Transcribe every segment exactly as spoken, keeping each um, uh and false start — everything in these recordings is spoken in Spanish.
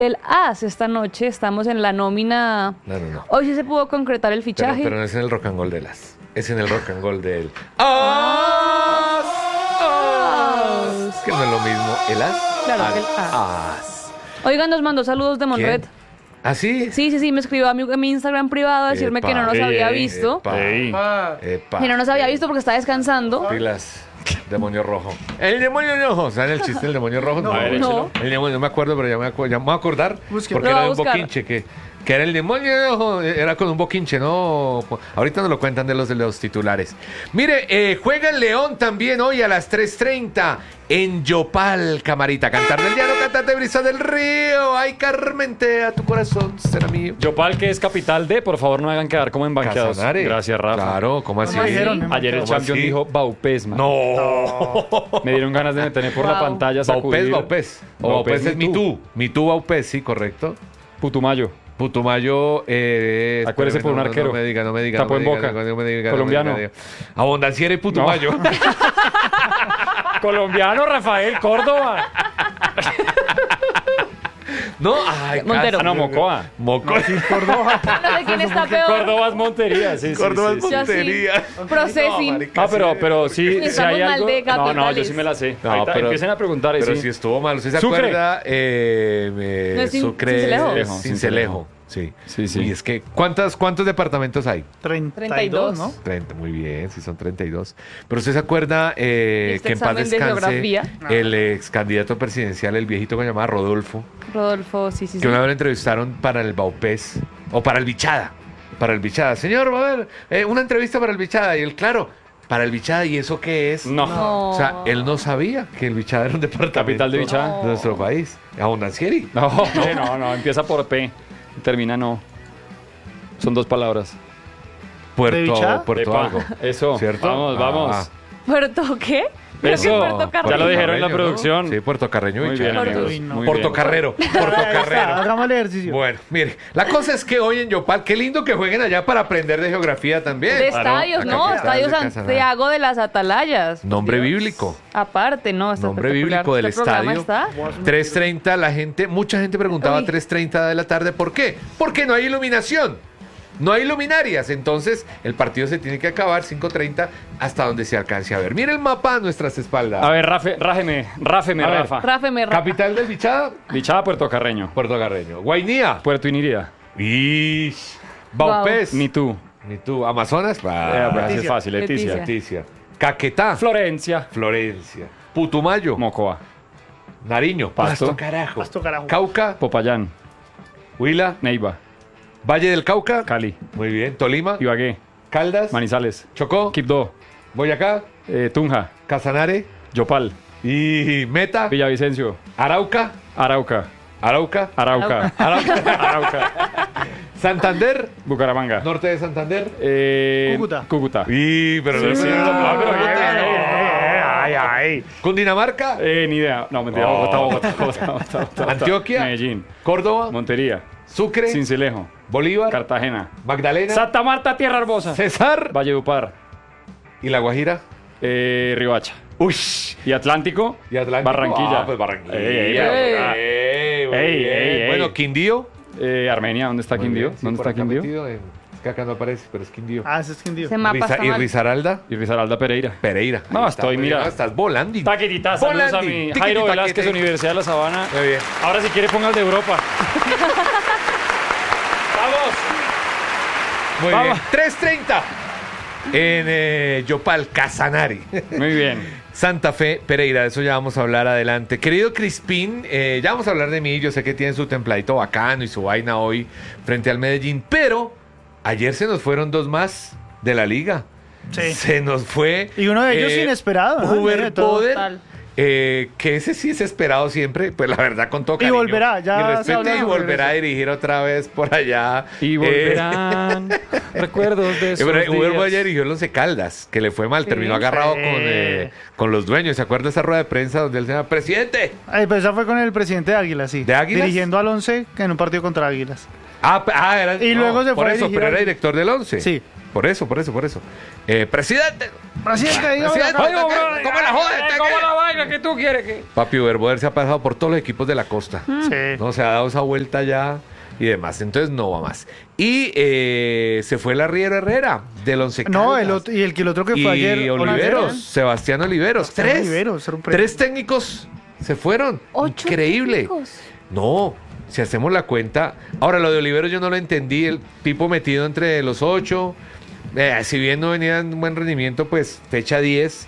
El As esta noche, estamos en la nómina. No, no, no. Hoy sí se pudo concretar el fichaje. Pero, pero no es en el rock and roll de las. Es en el rock and roll del As. As. Que no es lo mismo. El As. Claro, al el As. As. Oigan, nos mandó saludos de Monred. ¿Ah, sí? Sí, sí, sí, me escribió a mi, a mi Instagram privado a decirme Epa, que no nos ey, había ey, visto. Epa, Ey. epa, Que no nos había ey. visto porque está descansando. Pilas. Demonio rojo. El demonio rojo. ¿Saben el chiste del demonio rojo? No, a ver, no. échelo. El demonio, no me acuerdo, pero ya me, acu- ya me voy a acordar. Búsquelo. Porque Lo va era a un buscar. boquinche que, que era el demonio rojo. Era con un boquinche, ¿no? Ahorita nos lo cuentan de los de los titulares. Mire, eh, juega el León también hoy a las tres treinta en Yopal, Camarita. Cantar del llano, cantante brisa del río. Ay, Carmentea, tu corazón será mío. Yopal, que es capital de, por favor, no hagan quedar como en banqueados. Casanare. Gracias, Rafa. Claro, ¿cómo así? ¿Cómo así? Dijeron, ayer el ¿Cómo champion así? dijo Baupés, man. No. Me dieron ganas de meterme por la Wow. pantalla, Baupés, sacudir. Baupés. O Baupés es mi tú. Mi tú, Baupés, sí, correcto. Putumayo. Putumayo, eh, Acuérdese espérame, por un no, arquero. No me diga, no me diga. Tapó no me en diga, Boca. no me diga, no Colombiano. me diga. Abondanciera y Putumayo. No. Colombiano Rafael Córdoba. No, ay, Montero. Ah, no, Mocoa. Moco. Córdoba. No sé quién está peor. Córdoba es Montería, sí, sí, Córdoba sí, es sí. Yo sí. Montería. Processing. No, marica, Ah, pero, sí. pero sí, si Estamos hay mal algo... de No, no, yo capitales. sí me la sé. No, Ahorita pero- empiecen a preguntar. y Pero sí. si estuvo mal. ¿Usted se Sucre. acuerda? Eh, eh, No es Cin- Sucre. Cincelejo. es Cincelejo. Sí. Sí, sí. Y es que, ¿cuántas, ¿cuántos departamentos hay? treinta y dos, ¿no? treinta, muy bien, sí son treinta y dos. Pero usted se acuerda eh, Este que en paz examen de descanse geografía. el ex candidato presidencial, el viejito que se llamaba Rodolfo, Rodolfo, sí, sí, sí. que una vez lo entrevistaron para el Baupés, o para el Bichada, para el Bichada. Señor, va a ver, eh, una entrevista para el Bichada. Y él, claro, para el Bichada, ¿y eso qué es? No. No. O sea, él no sabía que el Bichada era un departamento Capital de Bichada. de nuestro país. Abondancieri. No, hombre, no, no, empieza por P, termina no. Son dos palabras. Puerto, Bichada? Puerto Epa, algo. Eso, ¿Cierto? vamos, vamos. Ah. ¿Puerto qué? Creo que Eso, Puerto ya Carreño. lo dijeron en la Carreño, ¿no? producción. Sí, Puerto Carreño. Muy y bien, Chávez. amigos. Uy, no. muy Puerto bien. Carrero. Puerto Ahí está, Carrero. hagamos el ejercicio. Bueno, mire, la cosa es que hoy en Yopal, qué lindo que jueguen allá para aprender de geografía también. De Claro, estadios, la no, capital Estadio de Casanare. Santiago de las Atalayas. Nombre Dios. bíblico. Aparte, no, está Nombre espectacular. bíblico del Este programa estadio. está- tres treinta, la gente, mucha gente preguntaba Uy. tres treinta de la tarde, ¿por qué? Porque no hay iluminación. No hay luminarias, entonces el partido se tiene que acabar cinco treinta hasta donde se alcance a ver. Mire el mapa a nuestras espaldas. A ver, Rafe, rájeme, ráfeme, A ver. Rafa. Rafa me Capital del Bichada, Bichada, Puerto Carreño. Puerto Carreño. Guainía. Puerto Inirida. Ish. Baupés. Ni tú. Ni tú. Amazonas. Eh, Ah, pues, es Leticia. fácil, Leticia. Leticia. Leticia. Caquetá. Florencia. Florencia. Putumayo. Mocoa. Nariño. Pasto. Pasto, carajo. Pasto, carajo. Cauca. Popayán. Huila. Neiva. Valle del Cauca. Cali. Muy bien. Tolima. Ibagué. Caldas. Manizales. Chocó. Quibdó. Boyacá. eh, Tunja. Casanare. Yopal. Y Meta. Villavicencio. Arauca. Arauca. Arauca. Arauca. Arauca. Arauca. Santander. Bucaramanga. Norte de Santander. Eh, Cúcuta. Cúcuta. Y, pero Sí, no sí, sé. no, Ah, pero pero bien, bien. bien, bien. Ay, ay. Cundinamarca. Eh, ni idea. No, mentira. Oh. Bogotá, Bogotá, Bogotá, Bogotá, Bogotá. Antioquia. Medellín. Córdoba. Montería. Sucre. Cincelejo. Bolívar. Cartagena. Magdalena. Santa Marta, Tierra Hermosa. César. Valledupar. Y La Guajira. Eh, Riohacha. Uy. Y Atlántico. Y Atlántico. Barranquilla. Ah, pues Barranquilla. Ey, ey, Ey, ey. muy Ey, bien. ey, ey. Bueno, Quindío. Eh, Armenia. ¿Dónde está Muy Quindío? bien, sí, ¿Dónde por está acá Quindío? metido en- Es que acá no aparece, pero es Quindío. Ah, ese es Quindío. Ese mapa Riza- está y mal. Risaralda. Y Risaralda Pereira. Pereira. No, Ahí estoy, muy mira. bien. Estás volando. Taquitita, saludos a Volandi. mi Tiquiti, Jairo taquiti. Velázquez, Universidad de la Sabana. Muy bien. Ahora si quiere ponga el de Europa. ¡Vamos! Muy Vamos. bien. tres treinta. En eh, Yopal, Casanare. Muy bien. Santa Fe, Pereira, de eso ya vamos a hablar adelante. Querido Crispín, eh, ya vamos a hablar de mí. Yo sé que tienen su templadito bacano y su vaina hoy frente al Medellín, pero ayer se nos fueron dos más de la liga. Sí. Se nos fue. Y uno de ellos inesperado, ¿no? En medio de todo. Uber Total. eh, que ese sí es esperado siempre, pues la verdad con todo Y cariño volverá, ya y se respeto, habla y sobre volverá a eso. dirigir otra vez por allá. Y Eh, volverán recuerdos de Eh, esos pero Uber días. Boyer dirigió el Once Caldas, que le fue mal, Sí. terminó agarrado Sí. con, eh, con los dueños. ¿Se acuerda esa rueda de prensa donde él se llama presidente? Ay, pero esa fue con el presidente de Águilas, sí. ¿De Águilas? Dirigiendo al Once en un partido contra Águilas. Ah, p- ah, era, Y luego se por fue a eso, dirigir pero era al- director del Once. Sí. Por eso, por eso, por eso. Eh, presidente. Presidente, dígame Presidente, acá. Ay, hombre, ¿Cómo la joda? eh, ¿Cómo la vaina que tú quieres que...? Papi Uberboder se ha pasado por todos los equipos de la costa. Sí. No, se ha dado esa vuelta ya y demás. Entonces no va más. Y eh, se fue el Arriero Herrera del Once Caldas. No, el otro, y el, que el otro que fue y ayer. Oliveros, Sebastián Oliveros. Sebastián Tres. Oliveros, sorpresa. Tres técnicos se fueron. Ocho Increíble. técnicos. No, si hacemos la cuenta. Ahora, lo de Oliveros yo no lo entendí. El Pipo metido entre los ocho. Eh, si bien no venía en buen rendimiento, pues fecha diez.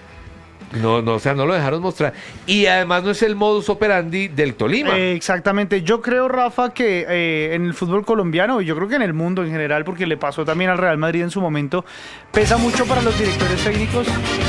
No, no, o sea, no lo dejaron mostrar. Y además no es el modus operandi del Tolima. Eh, exactamente. Yo creo, Rafa, que eh, en el fútbol colombiano, y yo creo que en el mundo en general, porque le pasó también al Real Madrid en su momento, pesa mucho para los directores técnicos,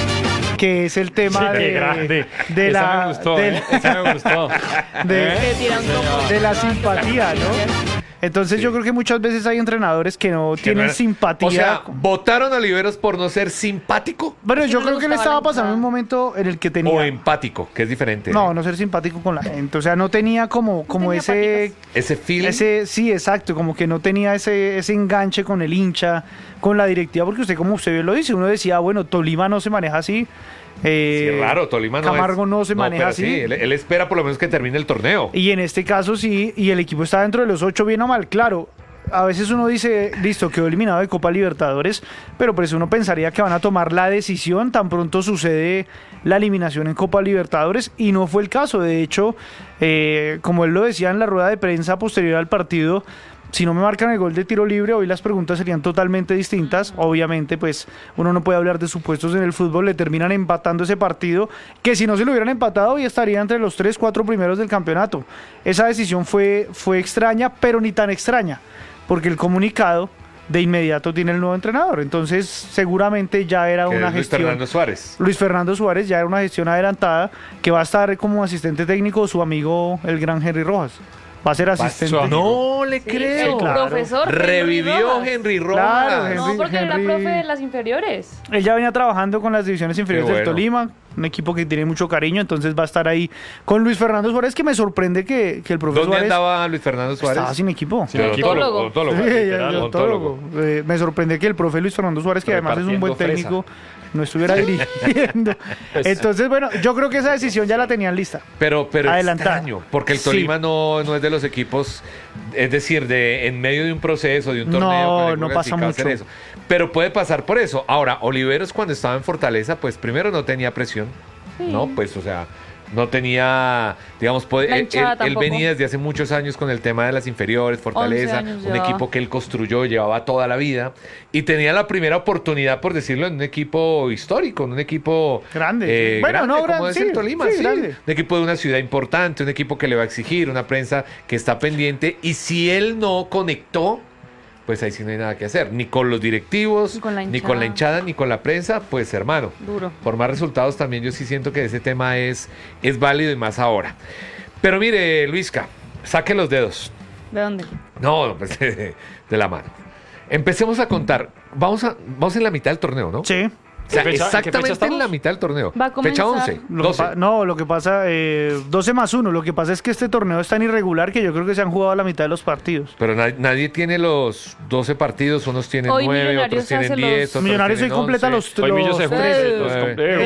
que es el tema Sí, de, qué grande. de Esa la me gustó, de, ¿eh? Esa me gustó. de- ¿Eh? Que tiran como- de la simpatía, ¿no? Entonces Sí. yo creo que muchas veces hay entrenadores que no Que tienen no era- simpatía. O sea, votaron a Oliveros por no ser simpático bueno, que yo no le creo que le gustaba estaba la pasando hinchada. un momento en el que tenía... o empático, que es diferente. No, no ser simpático con la gente. O sea, no tenía como, como tenía ese... Ese feeling. Ese, sí, exacto, como que no tenía ese, ese enganche con el hincha, con la directiva, porque usted, como usted bien lo dice, uno decía, bueno, Tolima no se maneja así. eh, Sí, raro, Tolima no Camargo es- no se maneja pero así. Sí, él, él espera por lo menos que termine el torneo. Y en este caso sí, y el equipo está dentro de los ocho, bien o mal, claro. A veces uno dice, listo, quedó eliminado de Copa Libertadores, pero pues uno pensaría que van a tomar la decisión tan pronto sucede la eliminación en Copa Libertadores, y no fue el caso. De hecho, eh, como él lo decía en la rueda de prensa posterior al partido, si no me marcan el gol de tiro libre, hoy las preguntas serían totalmente distintas. Obviamente, pues uno no puede hablar de supuestos en el fútbol, le terminan empatando ese partido, que si no se lo hubieran empatado, hoy estaría entre los tres, cuatro primeros del campeonato. Esa decisión fue, fue extraña, pero ni tan extraña, porque el comunicado de inmediato tiene el nuevo entrenador. Entonces, seguramente ya era Que una es Luis gestión. Fernando Suárez. Luis Fernando Suárez ya era una gestión adelantada, que va a estar como asistente técnico su amigo el gran Henry Rojas. Va a ser asistente. su amigo. No le Sí, creo. el claro. profesor Henry Revivió Rojas. Henry Rojas. Claro, No, Henry- porque él era Henry- profe de las inferiores. Él ya venía trabajando con las divisiones inferiores Qué del bueno. Tolima, un equipo que tiene mucho cariño, entonces va a estar ahí con Luis Fernando Suárez, que me sorprende que, que el profesor ¿Dónde Suárez andaba Luis Fernando Suárez? estaba sin equipo. Sin equipo. Odontólogo. Odontólogo, Sí, literal, el odontólogo. odontólogo. Eh, me sorprende que el profe Luis Fernando Suárez, que además es un buen Repartiendo técnico, no estuviera dirigiendo. Entonces, bueno, yo creo que esa decisión ya la tenían lista. Pero, pero Adelantada. extraño, porque el Sí. Tolima no, no es de los equipos, es decir, de en medio de un proceso, de un No, torneo. con el no equipo pasa clasificado, hacer mucho. eso. Pero puede pasar por eso. Ahora, Oliveros cuando estaba en Fortaleza, pues primero no tenía presión, Sí. ¿no? Pues, o sea, no tenía, digamos, puede- La él, hinchada él- él tampoco. venía desde hace muchos años con el tema de las inferiores, Fortaleza, años un llevaba. equipo que él construyó, llevaba toda la vida, y tenía la primera oportunidad, por decirlo, en un equipo histórico, en un equipo Grande. eh, Bueno, grande, no, como grande, es sí, el Tolima, sí, sí, grande. un equipo de una ciudad importante, un equipo que le va a exigir, una prensa que está pendiente, y si él no conectó, pues ahí sí no hay nada que hacer, ni con los directivos, Ni con la ni con la hinchada. hinchada, ni con la prensa, pues hermano, Duro. por más resultados también yo sí siento que ese tema es, es válido y más ahora. Pero mire, Luisca, saque los dedos. ¿De dónde? No, pues, de la mano. Empecemos a contar. Vamos, a, vamos en la mitad del torneo, ¿no? Sí. O sea, ¿En qué fecha- en qué fecha exactamente en estamos? la mitad del torneo. Va a Fecha comenzar. once, Lo que doce. pa- no, lo que pasa, eh, doce más uno. Lo que pasa es que este torneo es tan irregular que yo creo que se han jugado la mitad de los partidos. Pero na- nadie tiene los doce partidos, unos tienen Hoy nueve, Millonarios otros tienen hace los- diez, otros Millonarios hoy tienen completa once. los, Hoy los Millo se tres. juega. Los nueve. compré.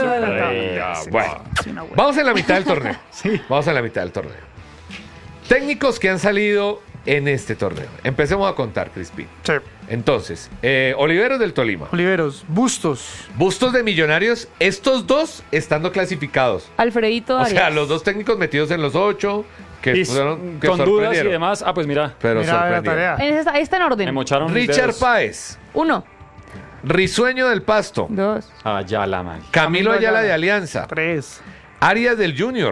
Eh, Ah, Sí, bueno. Sí, una hueva. Vamos en la mitad del torneo. Sí. Vamos en la mitad del torneo. Técnicos que han salido en este torneo. Empecemos a contar, Crispín. Sí. Entonces, eh, Oliveros del Tolima. Oliveros, Bustos. Bustos de Millonarios, estos dos estando clasificados. Alfredito O Arias. sea, los dos técnicos metidos en los ocho, que, Y fueron- que con dudas y sorprendieron. demás. Ah, pues mira, Pero Mira la sorprendieron. tarea. En esta- ahí está en me orden. mocharon mis Richard dedos. Páez, Uno, Risueño del Pasto, dos, Ayala, man. Camilo Camilo Ayala Ayala. de Alianza, Tres. Arias del Junior,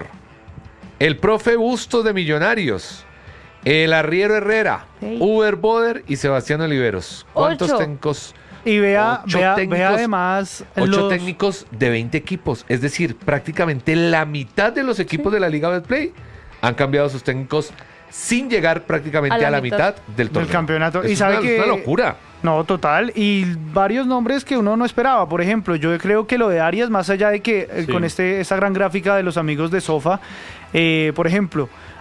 el profe Bustos de Millonarios, el Arriero Herrera, Seis. Uber Boder y Sebastián Oliveros. ¿Cuántos Ocho. técnicos? Y vea, Ocho vea, técnicos. vea además Ocho los- técnicos de veinte equipos. Es decir, prácticamente la mitad de los equipos de la Liga Betplay han cambiado sus técnicos sin llegar prácticamente a A la, la mitad, mitad del torneo. campeonato. Es Y sabe una, que- es una locura. No, total. Y varios nombres que uno no esperaba. Por ejemplo, yo creo que lo de Arias, más allá de que eh, Sí. con este esta gran gráfica de los amigos de Sofa, eh, por ejemplo,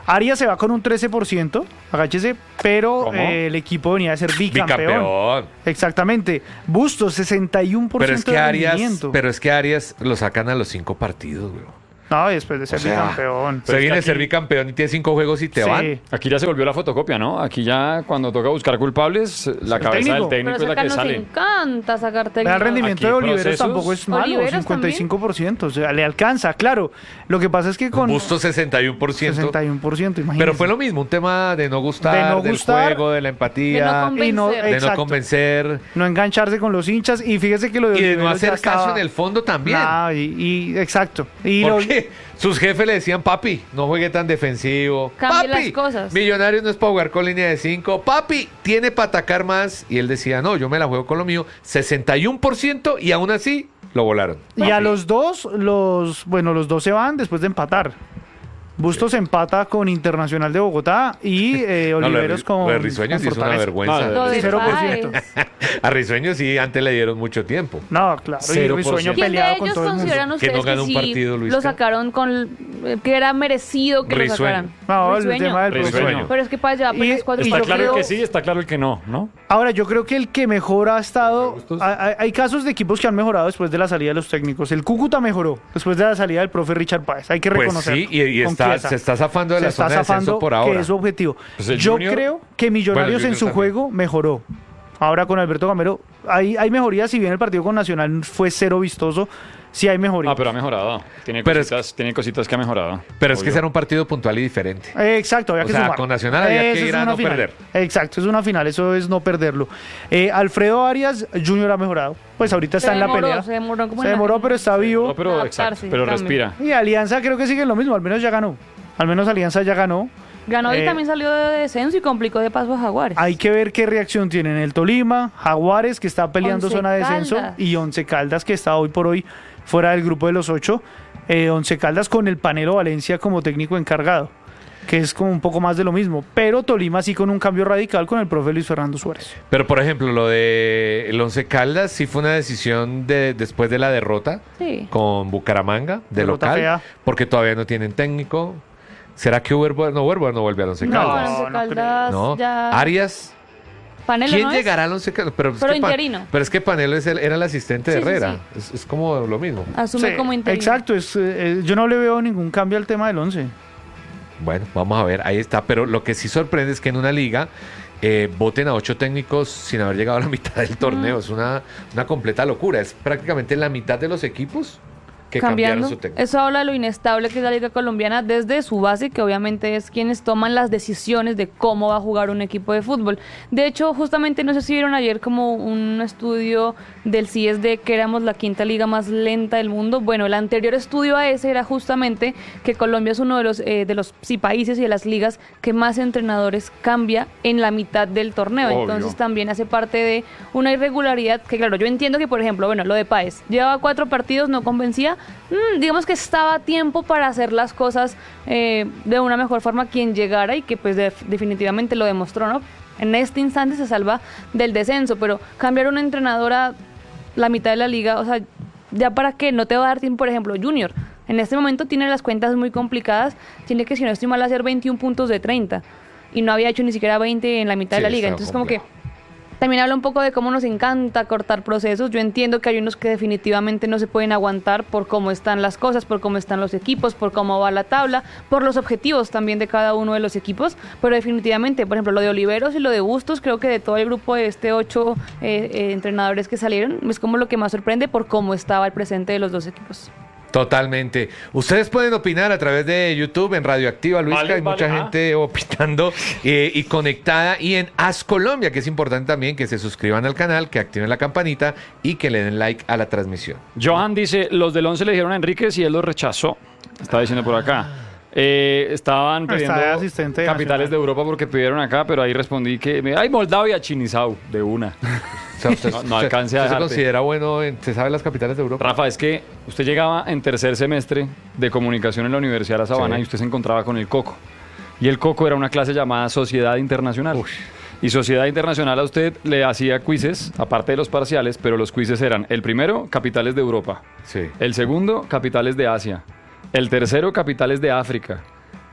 Arias se va con un trece por ciento, agáchese, pero ¿Cómo? eh, el equipo venía a ser bicampeón. Bicampeón. Exactamente. Bustos, sesenta y uno por ciento Pero es que de Arias, rendimiento. pero es que Arias lo sacan a los cinco partidos, güey. No, después de ser O sea, bicampeón. Se es viene que a ser aquí- bicampeón y tiene cinco juegos y te Sí. van. Aquí ya se volvió la fotocopia, ¿no? Aquí ya cuando toca buscar culpables, la cabeza técnico. del técnico Pero es la acá que nos sale. encanta sacar Vea, técnicos. el rendimiento Aquí de Oliveros procesos. tampoco es malo, Oliveros cincuenta y cinco por ciento. O sea, le alcanza, claro. Lo que pasa es que con Busto sesenta y uno por ciento. sesenta y uno por ciento, imagínese. Pero fue lo mismo, un tema de no gustar, De no del gustar, juego, de la empatía, de no y no, convencer. de no exacto, convencer no engancharse con los hinchas. Y fíjese que lo de y de no Oliveros ya hacer caso estaba- en el fondo también. Nah, y, y- exacto. Y lo- Porque sus jefes le decían, papi, no juegue tan defensivo. Cambie papi, las cosas. Millonarios no es para jugar con línea de cinco. Papi, tiene para atacar más. Y él decía, no, yo me la juego con lo mío. sesenta y uno por ciento y aún así lo volaron. y a los dos, los bueno, los dos se van después de empatar. Bustos empata con Internacional de Bogotá y eh, No, lo de Oliveros Ri- con, lo de Risueños con sí es una Fortaleza. vergüenza. No, Lo de cero por ciento. Páez. A Risueños sí, antes le dieron mucho tiempo. No, claro. Y Cero por Risueño ciento. ¿Quién de peleado con ellos todo el mundo. consideran Que ustedes no que, ganó un sí partido, Luisca? lo sacaron con eh, que era merecido que Risueño. lo sacaran? No, el Risueño. tema del Risueño. profesional. Pero es que para allá apenas Y- cuatro y Está yo claro creo- el que sí, está claro el que no, ¿no? Ahora, yo creo que el que mejor ha estado... Bustos. Hay, hay- hay casos de equipos que han mejorado después de la salida de los técnicos. El Cúcuta mejoró después de la salida del profe Richard Páez. Hay que Pues reconocerlo. sí, y, y con está, Chiesa. se está zafando de Se la está zona de descenso zafando, por que ahora. es su objetivo. Pues el Yo Junior- creo que Millonarios Bueno, el en su Junior juego mejoró. Ahora con Alberto Gamero hay, hay mejorías. Si bien el partido con Nacional fue cero vistoso, sí hay mejorías. Ah, pero ha mejorado. Tiene Pero es- cositas, tiene cositas que ha mejorado. Pero es que Obvio. ese era un partido puntual y diferente. Eh, Exacto, había O que sea, sumar. con Nacional había que Eso ir es a una no final. perder. Exacto, es una final, eso es no perderlo. Eh, Alfredo Arias, Junior ha mejorado. Pues ahorita está Se en la demoró, pelea. se demoró como Se en la- demoró, pero está vivo. No, pero adaptarse, exacto, pero cambio. respira. Y Alianza creo que sigue lo mismo, al menos ya ganó. Al menos Alianza ya ganó. Ganó y Eh, también salió de descenso y complicó de paso a Jaguares. Hay que ver qué reacción tienen el Tolima, Jaguares, que está peleando Once zona de descenso, Caldas. y Once Caldas, que está hoy por hoy fuera del grupo de los ocho. Eh, Once Caldas con el Panelo Valencia como técnico encargado, que es como un poco más de lo mismo. Pero Tolima sí con un cambio radical con el profe Luis Fernando Suárez. Pero, por ejemplo, lo de el Once Caldas sí fue una decisión de después de la derrota Sí. con Bucaramanga, de Derrota local, fea. porque todavía no tienen técnico. ¿Será que Uber no, Uber no vuelve al Once No, Caldas? Once no Caldas No. ya... Arias. Panelo, ¿Quién ¿no es? llegará al Once Caldas? Pero, es Pero que Pa- interino. pero es que Panelo es el- era el asistente de Sí, sí, Herrera. sí. Es, es como lo mismo. Asume Sí, como interino. exacto, es, eh, yo no le veo ningún cambio al tema del once. Bueno, vamos a ver, ahí está. Pero lo que sí sorprende es que en una liga eh, voten a ocho técnicos sin haber llegado a la mitad del torneo. Es una, una completa locura. Es prácticamente la mitad de los equipos que cambiaron Cambiando. su técnico. Eso habla de lo inestable que es la liga colombiana desde su base, que obviamente es quienes toman las decisiones de cómo va a jugar un equipo de fútbol. De hecho, justamente no sé si vieron ayer como un estudio del C I E S de que éramos la quinta liga más lenta del mundo. Bueno, el anterior estudio a ese era justamente que Colombia es uno de los eh, de los sí, países y de las ligas que más entrenadores cambia en la mitad del torneo. Obvio. Entonces también hace parte de una irregularidad que, claro, yo entiendo que, por ejemplo, bueno, lo de Páez, llevaba cuatro partidos, no convencía. Mm, digamos que estaba a tiempo para hacer las cosas eh, de una mejor forma quien llegara y que pues def- definitivamente lo demostró, ¿no? En este instante se salva del descenso, pero cambiar un entrenador a la mitad de la liga, o sea, ya para qué, no te va a dar tiempo, por ejemplo, Junior. En este momento tiene las cuentas muy complicadas, tiene que, si no estoy mal, hacer veintiún puntos de treinta y no había hecho ni siquiera veinte en la mitad Sí, de la liga, está entonces como que complejo. también habla un poco de cómo nos encanta cortar procesos. Yo entiendo que hay unos que definitivamente no se pueden aguantar por cómo están las cosas, por cómo están los equipos, por cómo va la tabla, por los objetivos también de cada uno de los equipos, pero definitivamente, por ejemplo, lo de Oliveros y lo de Bustos, creo que de todo el grupo de este ocho eh, eh, entrenadores que salieron, es como lo que más sorprende por cómo estaba el presente de los dos equipos. Totalmente. Ustedes pueden opinar a través de YouTube en Radioactiva, Luisca. Vale, Hay vale, mucha ah. gente opinando eh, y conectada. Y en As Colombia, que es importante también que se suscriban al canal, que activen la campanita y que le den like a la transmisión. Johan dice, los del once le dijeron a Enríquez y él los rechazó. Está diciendo por acá. Eh, estaban Está pidiendo de asistente de capitales Nacional. de Europa porque pidieron acá, pero ahí respondí que... Ay, Moldavia, Chinisau, de una. O sea, usted, No, no usted- alcance a usted se dejarte. considera bueno, en- ¿se sabe las capitales de Europa? Rafa, es que usted llegaba en tercer semestre de comunicación en la Universidad de La Sabana Sí. y usted se encontraba con el Coco. Y el Coco era una clase llamada Sociedad Internacional. Y Sociedad Internacional a usted le hacía quizzes, aparte de los parciales, pero los quizzes eran, el primero, capitales de Europa. Sí. El segundo, capitales de Asia. El tercero, capitales de África.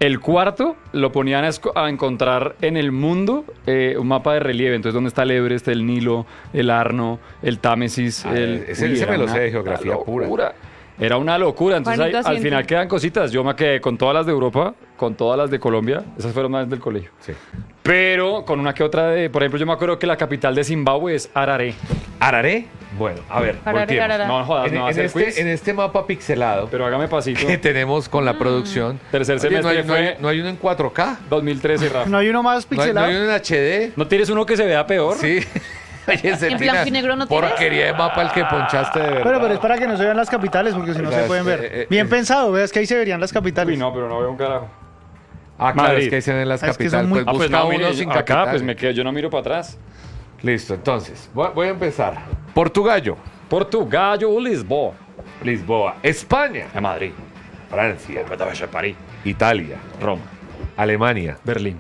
El cuarto lo ponían a, esco- a encontrar en el mundo eh, un mapa de relieve. Entonces, ¿dónde está el Everest, el Nilo, el Arno, el Támesis? Ah, el, ese- ese era me lo una- sé de geografía una pura. locura. Era una locura. Entonces, ahí, Juanito al asiente. final quedan cositas. Yo me quedé con todas las de Europa, con todas las de Colombia. Esas fueron más del colegio. Sí. Pero con una que otra de... Por ejemplo, yo me acuerdo que la capital de Zimbabue es Harare. ¿Hararé? Bueno, a ver, Harare, volteemos. Harare. No, no jodas, En, no va a en ser quiz. este, en este mapa pixelado Pero hágame pasito. que tenemos con la producción. Tercer Oye, no, semestre hay, no hay- fue- no hay uno en cuatro K. dos mil trece, Rafa. No hay uno más No hay, no pixelado. hay uno en H D. ¿No tienes uno que se vea peor? Sí. Oye, Cetina, blanco y negro no tienes? porquería de mapa el que ponchaste de verdad. Pero, pero es para que no se vean las capitales, porque si no O sea, se pueden es- ver. eh, eh, Bien eh. pensado, veas que ahí se verían las capitales. Uy, no, pero no veo un carajo. Ah, claro, Madrid. es que ahí se ven las Es que son capitales. muy- Pues Ah, pues busca no, uno mire, sin acá capitales. pues me quedo, yo no miro para atrás. Listo, entonces, voy, voy a empezar. Portugallo, Portugal, Lisboa. Lisboa, España, A Madrid. Francia, París. Italia, Roma. Alemania. Berlín.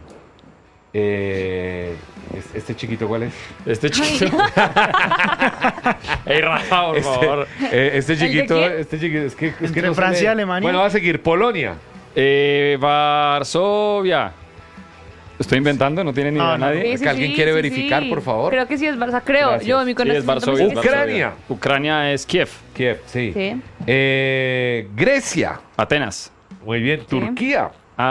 Eh, ¿es- ¿Este chiquito cuál es? Este chiquito. Ey, Rafa, por Este, favor. eh, este ¿El de chiquito, quién? este chiquito, es que, es que Entre no se Francia y lee. Alemania. Bueno, va a seguir Polonia. Eh, Varsovia. ¿Estoy inventando? ¿No tiene ni No, idea no. nadie? ¿Que alguien quiere verificar, por favor? Creo que sí es Barça, creo. Gracias. Yo, mi Sí, es conocimiento Varsovia. me es dice que sí. Ucrania. Varsovia. Ucrania es Kiev. Kiev, sí. Sí. Eh, Grecia. Atenas. Muy bien. Turquía.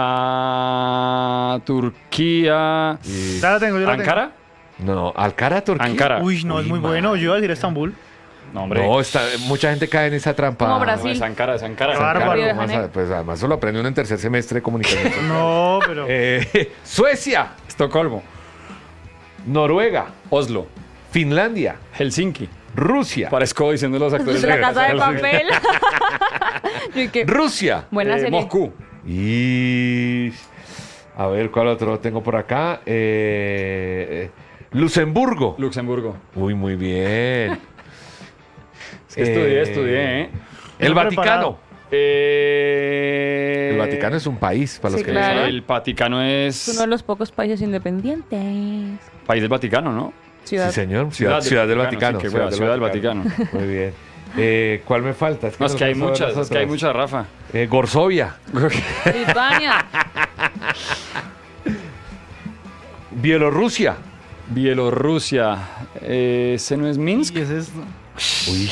Ah, Turquía. Ya la tengo, yo la tengo. ¿Ankara? No, Ankara, Turquía. Ankara. Uy, no, es muy bueno. Yo iba a decir Estambul. No, hombre. No, está, mucha gente cae en esa trampa. Como No, Brasil. es Ankara, es Ankara. Ankara, Bárbaro. Río de más Janeiro. a- pues además eso lo aprende uno en tercer semestre de comunicación. No, pero. Eh, Suecia, Estocolmo. Noruega, Oslo. Finlandia, Helsinki. Rusia, Parezco diciendo los actores La casa de Helsinki. papel. Yo dije, Rusia. buena Eh, serie. Moscú. Y a ver cuál otro tengo por acá. Eh, eh, Luxemburgo. Luxemburgo. Uy, muy bien. Es que estudié, Eh, estudié, ¿eh? El Bien Vaticano. preparado. Eh, El Vaticano es un país, para los Sí, que claro. no saben. El Vaticano Es uno de es los pocos países independientes. país del Vaticano, ¿no? Ciudad. Sí, señor. Ciudad, Ciudad del Vaticano. sí, qué hueva, Ciudad del Vaticano. Muy bien. Eh, ¿Cuál me falta? No, es que hay nos faltan muchas, es que hay nosotros. muchas, Rafa. Eh, Gorsovia, Lituania. Bielorrusia. Bielorrusia. Eh, ¿Ese no es Minsk? Y ese es. Uy,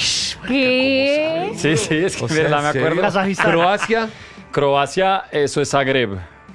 ¿Qué? Sí, sí, es que o de sea, verdad ¿en me serio? acuerdo. Kazajistán. Croacia. Croacia, eso es Zagreb.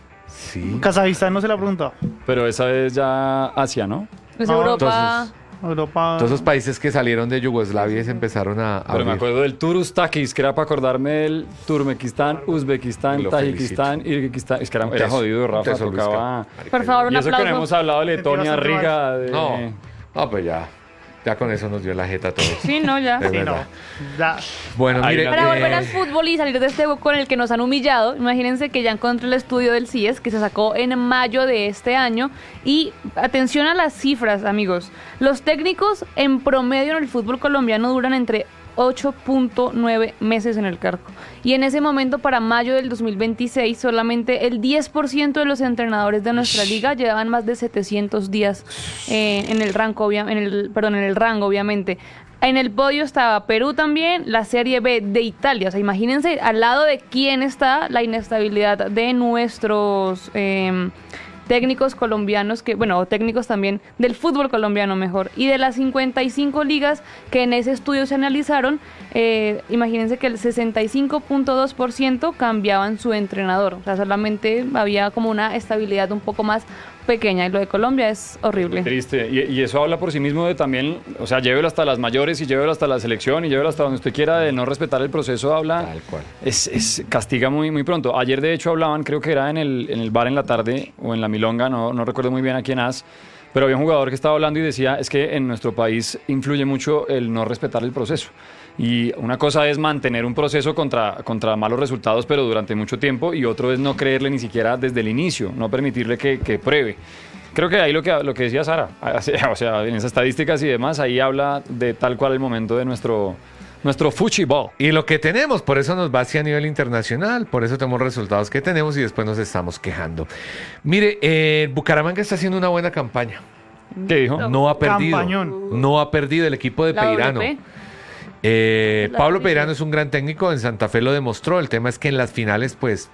Sí. Kazajistán no se la preguntó. Pero esa es ya Asia, ¿no? Es No, Europa. Europa. Todos esos países que salieron de Yugoslavia y se empezaron a Pero me abrir. acuerdo del Turustakis, que era para acordarme del Turmequistán, Uzbekistán, Lo Tayikistán, Irguistán. Es que era, era Teso, jodido, un Rafa, teso, Luis tocaba... Carlos. Por favor, un Y eso que no aplauso. hemos hablado de Letonia, bastante Riga, de... No, no, pues ya. Ya con eso nos dio la jeta a todos. Sí, no, ya. De Sí, no. verdad. Ya. Bueno, Hay mire. una- Para eh, volver al fútbol y salir de este hueco con el que nos han humillado, imagínense que ya encontré el estudio del C I E S que se sacó en mayo de este año. Y atención a las cifras, amigos. Los técnicos en promedio en el fútbol colombiano duran entre ocho punto nueve meses en el cargo. Y en ese momento, para mayo del dos mil veintiséis, solamente el diez por ciento de los entrenadores de nuestra liga llevaban más de setecientos días eh, en el rango, obvia- en el, perdón, en el rango, obviamente. En el podio estaba Perú también, la Serie B de Italia. O sea, imagínense al lado de quién está la inestabilidad de nuestros eh, técnicos colombianos, que bueno, o técnicos también del fútbol colombiano mejor. Y de las cincuenta y cinco ligas que en ese estudio se analizaron, eh, imagínense que el sesenta y cinco punto dos por ciento cambiaban su entrenador. O sea, solamente había como una estabilidad un poco más pequeña. Y lo de Colombia es horrible. Triste. Y, y eso habla por sí mismo de también, o sea, llévelo hasta las mayores y llévelo hasta la selección y llévelo hasta donde usted quiera, de no respetar el proceso, habla. Tal cual. Es, es- castiga muy, muy pronto. Ayer, de hecho, hablaban, creo que era en el, en el bar en la tarde o en la Milonga, no, no recuerdo muy bien a quién as, pero había un jugador que estaba hablando y decía, es que en nuestro país influye mucho el no respetar el proceso. Y una cosa es mantener un proceso contra, contra malos resultados, pero durante mucho tiempo, y otro es no creerle ni siquiera desde el inicio, no permitirle que, que pruebe. Creo que ahí lo que, lo que decía Sara, o sea, en esas estadísticas y demás, ahí habla de tal cual el momento de nuestro, nuestro fútbol. Y lo que tenemos, por eso nos va hacia a nivel internacional, por eso tenemos resultados que tenemos y después nos estamos quejando. Mire, eh, Bucaramanga está haciendo una buena campaña. ¿Qué dijo? No ha perdido. Campañón. No ha perdido el equipo de La Peirano. W P. Eh, La Pablo W P. Peirano es un gran técnico, en Santa Fe lo demostró. El tema es que en las finales, pues,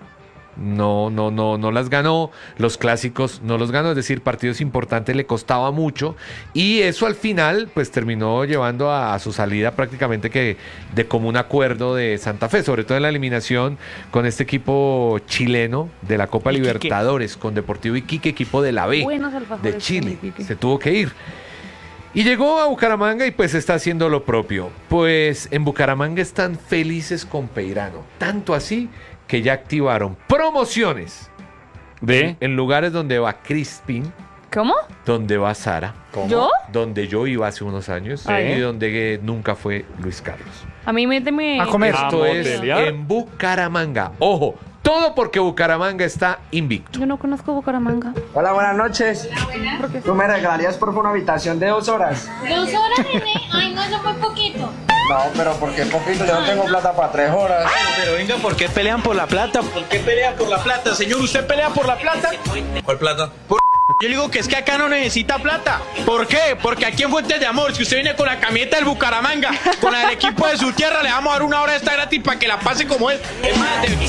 no, no, no, no las ganó, los clásicos no los ganó, es decir, partidos importantes le costaba mucho y eso al final pues terminó llevando a, a su salida prácticamente que de común acuerdo de Santa Fe, sobre todo en la eliminación con este equipo chileno de la Copa Iquique. Libertadores, con Deportivo Iquique, equipo de la B Buenos alfajores de Chile, con Iquique. se tuvo que ir. Y llegó a Bucaramanga y pues está haciendo lo propio. Pues en Bucaramanga están felices con Peirano. Tanto así que ya activaron promociones ¿De? en lugares donde va Crispin, ¿Cómo? donde va Sara, ¿Yo? donde yo iba hace unos años Ay. y donde eh, nunca fue Luis Carlos. A mí méteme... A comer. Esto ¿A es motelear? en Bucaramanga. Ojo, todo porque Bucaramanga está invicto. Yo no conozco Bucaramanga. Hola, buenas noches. ¿Tú me regalarías por favor una habitación de dos horas? ¿Dos horas, nene? Ay, no, eso fue poquito. No, pero ¿por qué poquito? Yo no tengo plata para tres horas. Pero venga, ¿por qué pelean por la plata? ¿Por qué pelea por la plata? Señor, ¿usted pelea por la plata? ¿Cuál plata? Por... Yo le digo que es que acá no necesita plata. ¿Por qué? Porque aquí en Fuentes de Amor, si usted viene con la camiseta del Bucaramanga, con el equipo de su tierra, le vamos a dar una hora extra gratis para que la pase como él. Es más, de...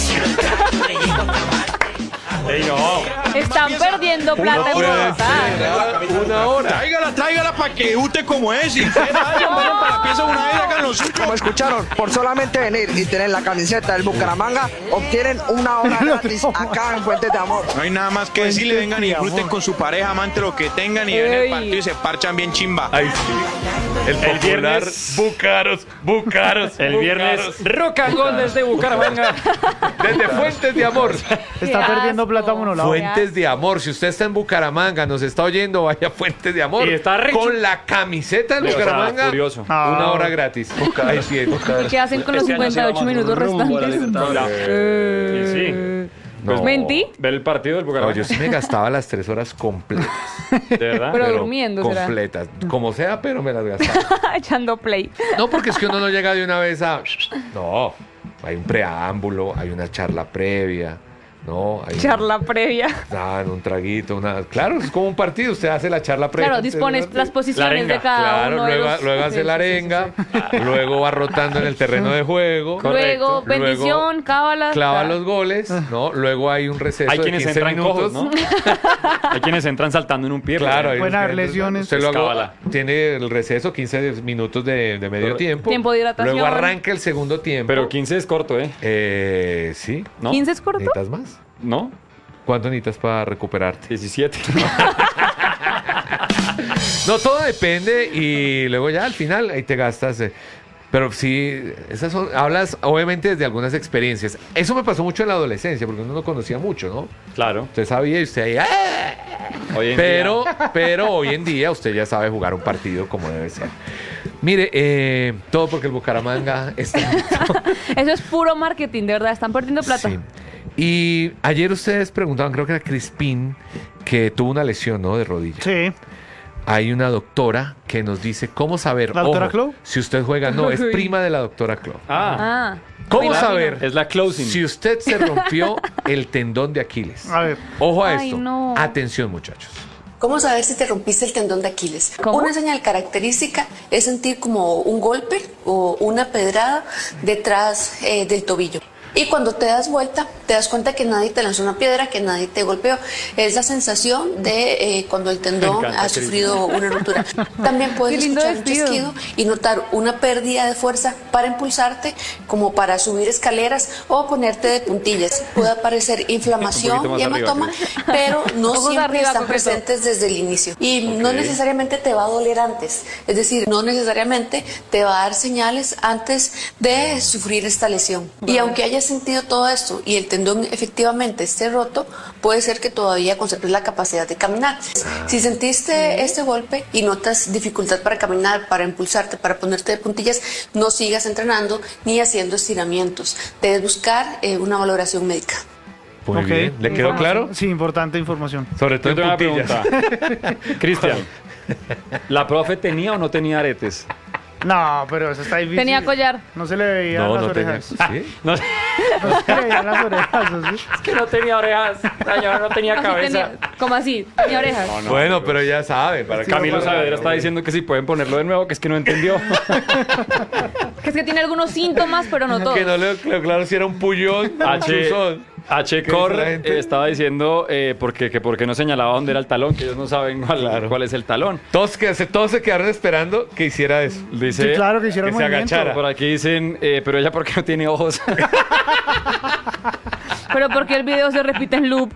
Ey, no. Están perdiendo plata en Bogotá. Una hora. Tráigala, tráigala para que debute como es. Si usted vaya, vayan para la pieza una vez, hagan lo suyo. Como escucharon, por solamente venir y tener la camiseta del Bucaramanga, obtienen una hora gratis acá en Fuentes de Amor. No hay nada más que decirle, vengan y disfruten con su pareja, amante, lo que tengan y ven el Ey. partido y se parchan bien chimba. Ay, sí. El El popular viernes- Bucaros, Bucaros, El viernes, Bucaros. Rock and Roll desde Bucaramanga. Desde Fuentes de Amor. Está Qué perdiendo asco. plata monolado. Fuentes de Amor. Si usted está en Bucaramanga, nos está oyendo, vaya a Fuentes de Amor. Y está re- con la camiseta del O sea, Bucaramanga. curioso. Ah. Una hora gratis. Ahí tiene. ¿Y qué hacen con los Este año sí cincuenta y ocho vamos minutos rumbo a la restantes? Libertadores. Y sí. No. ¿Mentí? Ver el partido del No, Bucaramanga. yo sí me gastaba las tres horas completas. De verdad. Pero durmiendo, ¿será? completas. Como sea, pero me las gastaba. Echando play. No, porque es que uno no llega de una vez a... No, hay un preámbulo, hay una charla previa, ¿no? Hay Charla previa. Ah, un traguito, una... Claro, es como un partido, usted hace la charla previa. Claro, antes dispones del las partido. posiciones arenga, de cada Claro, uno de luego, los... luego hace Sí, la sí, sí, arenga, sí. luego va rotando en el terreno de juego. Luego, Luego bendición, cábala. clava claro. los goles, ¿no? Luego hay un receso Hay de quienes quince entran minutos. cojos, ¿no? Hay quienes entran saltando en un pie. Claro, por hay ejemplo. Pueden unos haber que- lesiones. Usted luego Cábala. tiene el receso, quince minutos de, de medio Correcto. tiempo. Tiempo de hidratación. Luego arranca el segundo tiempo. Pero quince es corto, ¿eh? Eh, sí. ¿No? ¿quince es corto? ¿Necesitas más? ¿No? ¿Cuánto necesitas para recuperarte? diecisiete. No, todo depende y luego ya al final ahí te gastas. eh, Pero sí, esas son, hablas obviamente desde algunas experiencias. Eso me pasó mucho en la adolescencia, porque uno no conocía mucho, ¿no? Claro. Usted sabía y usted ahí... ¡ah! Hoy en Pero, día- pero hoy en día usted ya sabe jugar un partido como debe ser. Mire, eh, todo porque el Bucaramanga está... Eso es puro marketing, de verdad. Están perdiendo plata. Sí. Y ayer ustedes preguntaban, creo que era Crispín, que tuvo una lesión, ¿no? De rodilla. Sí. Hay una doctora que nos dice cómo saber, ¿La doctora ojo, Clau? si usted juega, no, es Uy. prima de la doctora Clau. Ah, Ah. ¿Cómo me imagino. saber es la closing. si usted se rompió el tendón de Aquiles? A ver. Ojo a Ay, esto. no. Atención, muchachos. ¿Cómo saber si te rompiste el tendón de Aquiles? ¿Cómo? Una señal característica es sentir como un golpe o una pedrada detrás eh, del tobillo. Y cuando te das vuelta, te das cuenta que nadie te lanzó una piedra, que nadie te golpeó. Es la sensación de eh, cuando el tendón encanta, ha Cris. sufrido una ruptura. También puedes Qué lindo escuchar un vestido. chasquido y notar una pérdida de fuerza para impulsarte, como para subir escaleras o ponerte de puntillas. Puede aparecer Un inflamación poquito más y arriba, hematoma, Cris. pero no Ojos siempre arriba, están coqueto. presentes desde el inicio. Y no necesariamente te va a doler antes. Es decir, no necesariamente te va a dar señales antes de sufrir esta lesión. Y aunque hayas sentido todo esto y el tendón efectivamente esté roto, puede ser que todavía conserves la capacidad de caminar. Si sentiste este golpe y notas dificultad para caminar, para impulsarte, para ponerte de puntillas, no sigas entrenando ni haciendo estiramientos. Debes buscar eh, una valoración médica. Muy Ok. bien. ¿Le quedó claro? Sí, importante información. Sobre todo Yo en tengo una puntillas. pregunta. Cristian, ¿la profe tenía o no tenía aretes? No, pero eso está difícil. Tenía collar. No se le veían No, las no tenía. orejas. ¿Sí? No, No se le veían las orejas. ¿sí? es que no tenía orejas. Señora, no tenía Así cabeza. tenía- como así, tenía orejas. No, no, Bueno, pero ya sabe. Para que- Camilo Saavedra está diciendo que si pueden ponerlo de nuevo, que es que no entendió. Que es que tiene algunos síntomas, pero no todos. Que no le quedó claro si era un pullón o un H, chuzón. H. Corre eh, estaba diciendo eh, porque, que por qué no señalaba dónde era el talón, que ellos no saben cuál, Claro. cuál es el talón. Todos, que, se- todos se quedaron esperando que hiciera eso. Dice, Sí, claro que hicieron que el se movimiento. agachara. por aquí dicen, eh, pero ella por qué no tiene ojos. Pero porque el video se repite en loop.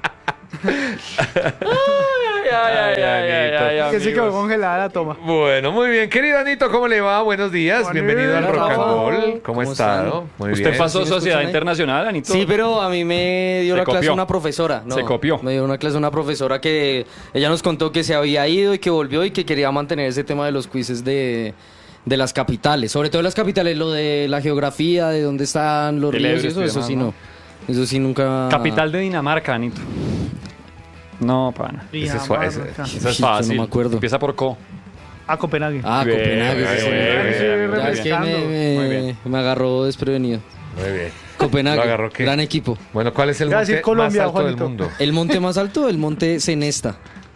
ay, ay, ay, ay, ay, Que se quedó amigos. congelada la toma. Bueno, muy bien. Querido Anito, ¿cómo le va? Buenos días. Juanito. Bienvenido al Rock and Hola. Roll. ¿Cómo, ¿Cómo ha estado? están? Muy ¿Usted bien. pasó ¿Sí me Sociedad escuchan ahí? Internacional, Anito? Sí, pero a mí me dio Se la clase copió. una profesora. No, Se copió. Me dio una clase una profesora que ella nos contó que se había ido y que volvió y que quería mantener ese tema de los quizzes de, de las capitales. Sobre todo las capitales, lo de la geografía, de dónde están los El ríos y Everest eso, y eso demás, sí ¿no? no. Eso sí nunca... Capital de Dinamarca, Anito. No, pana. Ese es suave, ese- Esa es Yo no fácil. me acuerdo. Empieza por Co. A Copenhague. Ah, Bien, Copenhague. bien, sí, sí. bien, bien, Ya, bien, es que bien. me, me- Muy bien. me agarró desprevenido. Muy bien. Copenhague, ¿Lo agarró qué? gran equipo. Bueno, ¿cuál es el Iba a decir monte Colombia, más alto Juanito. del mundo? El monte más alto, el monte Cenesta.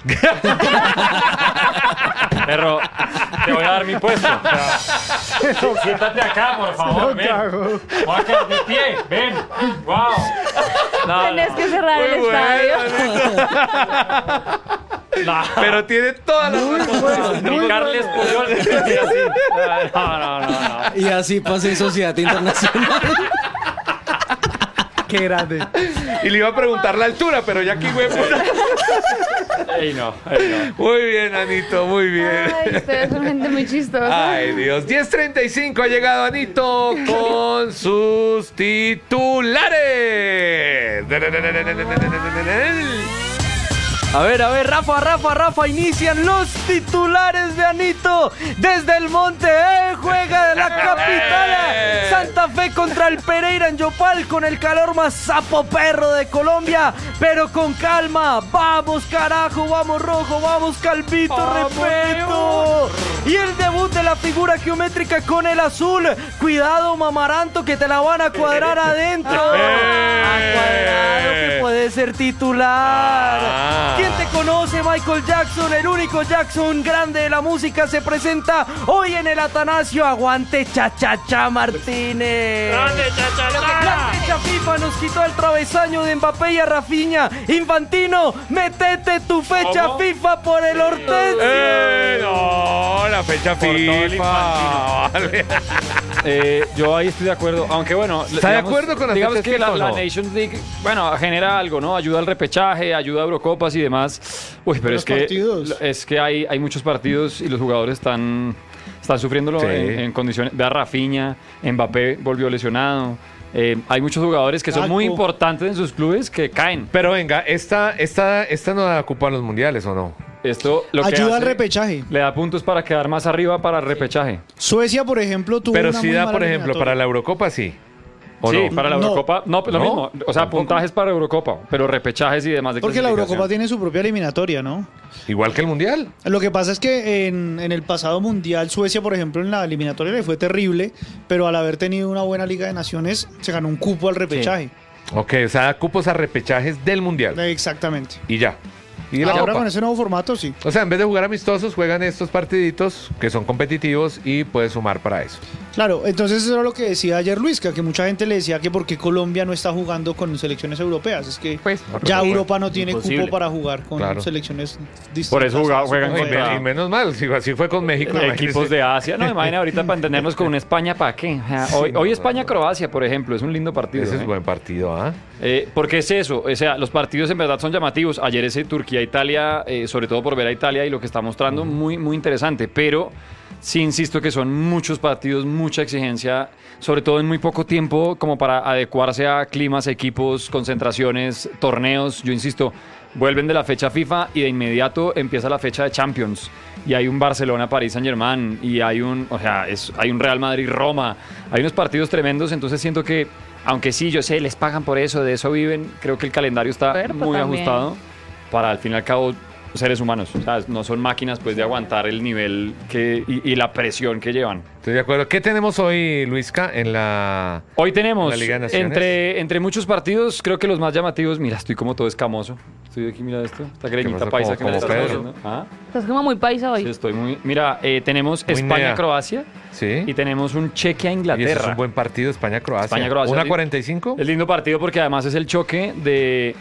Perro, te voy a dar mi puesto. O sea, siéntate acá, por favor. Ven. Voy a quedar de pie. Ven. Wow. No, Tenés no, que cerrar el Muy estadio. bueno, no. pero tiene todas las razones. Ni Carles Puyol se puede así. No, no, no, no. Y así pasé Sociedad Internacional. Qué grande. Y le iba a preguntar la altura, pero ya aquí, güey. Ey, no, ey, no. Muy bien, Anito, muy bien. Ay, ustedes son gente muy chistosa. Ay, Dios. diez treinta y cinco ha llegado Anito con sus titulares. A ver, a ver, Rafa, Rafa, Rafa, inician los titulares de Anito desde el Monte E, juega de la capital Santa Fe contra el Pereira en Yopal con el calor más sapo perro de Colombia, pero con calma, vamos carajo, vamos rojo, vamos Calvito, respeto. Y el debut de la figura geométrica con el azul, cuidado Mamaranto que te la van a cuadrar adentro. A Cuadrado que puede ser titular. Ah. ¿Quién te conoce? Michael Jackson, el único Jackson grande de la música, se presenta hoy en el Atanasio. Aguante Chachacha Martínez. La fecha FIFA nos quitó el travesaño de Mbappé y a Rafinha. Infantino, metete tu fecha ¿Cómo? FIFA por el Hortensio. Eh, no, la fecha Por todo el FIFA. Vale. Eh, yo ahí estoy de acuerdo, aunque bueno, ¿Está de acuerdo con las digamos fechas que la, FIFA o la no? Nations League, bueno, genera algo, ¿no? Ayuda al repechaje, ayuda a Eurocopas y demás. Uy, pero Los es que partidos. es que hay, hay muchos partidos y los jugadores están están sufriéndolo Sí. en, en condiciones. Ve a Rafinha, Mbappé volvió lesionado. Eh, hay muchos jugadores que son muy Gakpo. importantes en sus clubes que caen. Pero venga, ¿esta, esta, esta no da cupo a los mundiales o no? Esto lo que Ayuda al hace- repechaje. Le da puntos para quedar más arriba para el repechaje. Suecia, por ejemplo, tuvo Pero una sí muy da, mala por ejemplo, para eliminatoria. la Eurocopa, sí. ¿O Sí, no? para la No. Eurocopa, no, lo ¿No? mismo. O sea, Tampoco. puntajes para Eurocopa, pero repechajes y demás de Porque la clasificación. Eurocopa tiene su propia eliminatoria, ¿no? Igual que el mundial. Lo que pasa es que en, en el pasado mundial, Suecia, por ejemplo, en la eliminatoria le fue terrible, pero al haber tenido una buena Liga de Naciones, se ganó un cupo al repechaje. Ok, o sea, da cupos a repechajes del mundial. Exactamente. Y ya. Y la Ahora Copa. con ese nuevo formato, sí. O sea, en vez de jugar amistosos, juegan estos partiditos que son competitivos y puedes sumar para eso. Claro, entonces eso era lo que decía ayer Luis, que, que mucha gente le decía que por qué Colombia no está jugando con selecciones europeas. Es que Pues, ya Porque Europa no tiene imposible. cupo para jugar con Claro. selecciones distintas. Por eso juga- juegan No, y, contra me- y menos mal, si así fue con México. equipos imagínese. de Asia. No, imagina ahorita para entendernos con una España, ¿para qué? O sea, hoy hoy España-Croacia, por ejemplo, es un lindo partido. Ese ¿eh? es buen partido, ¿ah? Eh, porque es eso, o sea, los partidos en verdad son llamativos. Ayer ese Turquía-Italia, eh, sobre todo por ver a Italia y lo que está mostrando, muy, muy interesante. Pero sí insisto que son muchos partidos, mucha exigencia, sobre todo en muy poco tiempo, como para adecuarse a climas, equipos, concentraciones, torneos. Yo insisto, vuelven de la fecha FIFA y de inmediato empieza la fecha de Champions. Y hay un Barcelona-París Saint-Germain, y hay un, o sea, es, hay un Real Madrid-Roma. Hay unos partidos tremendos, entonces siento que, aunque sí, yo sé, les pagan por eso, de eso viven, creo que el calendario está Cuerpo muy también. ajustado para, al fin y al cabo, seres humanos. O sea, no son máquinas pues de aguantar el nivel que, y, y la presión que llevan. Estoy de acuerdo. ¿Qué tenemos hoy, Luisca, en la... Hoy tenemos, ¿La Liga de Naciones? entre, entre muchos partidos, creo que los más llamativos, mira, estoy como todo escamoso. Estoy aquí, mira esto. Esta greñita pasó? paisa ¿Como- que me como estás Pedro? haciendo. ¿Ah? Estás como muy paisa hoy. Sí, estoy muy... Mira, eh, tenemos Muy nea. España-Croacia Sí. y tenemos un Y ese Chequia-Inglaterra. es un buen partido, España-Croacia. España-Croacia, ¿una sí. cuarenta y cinco? Es lindo partido porque además es el choque de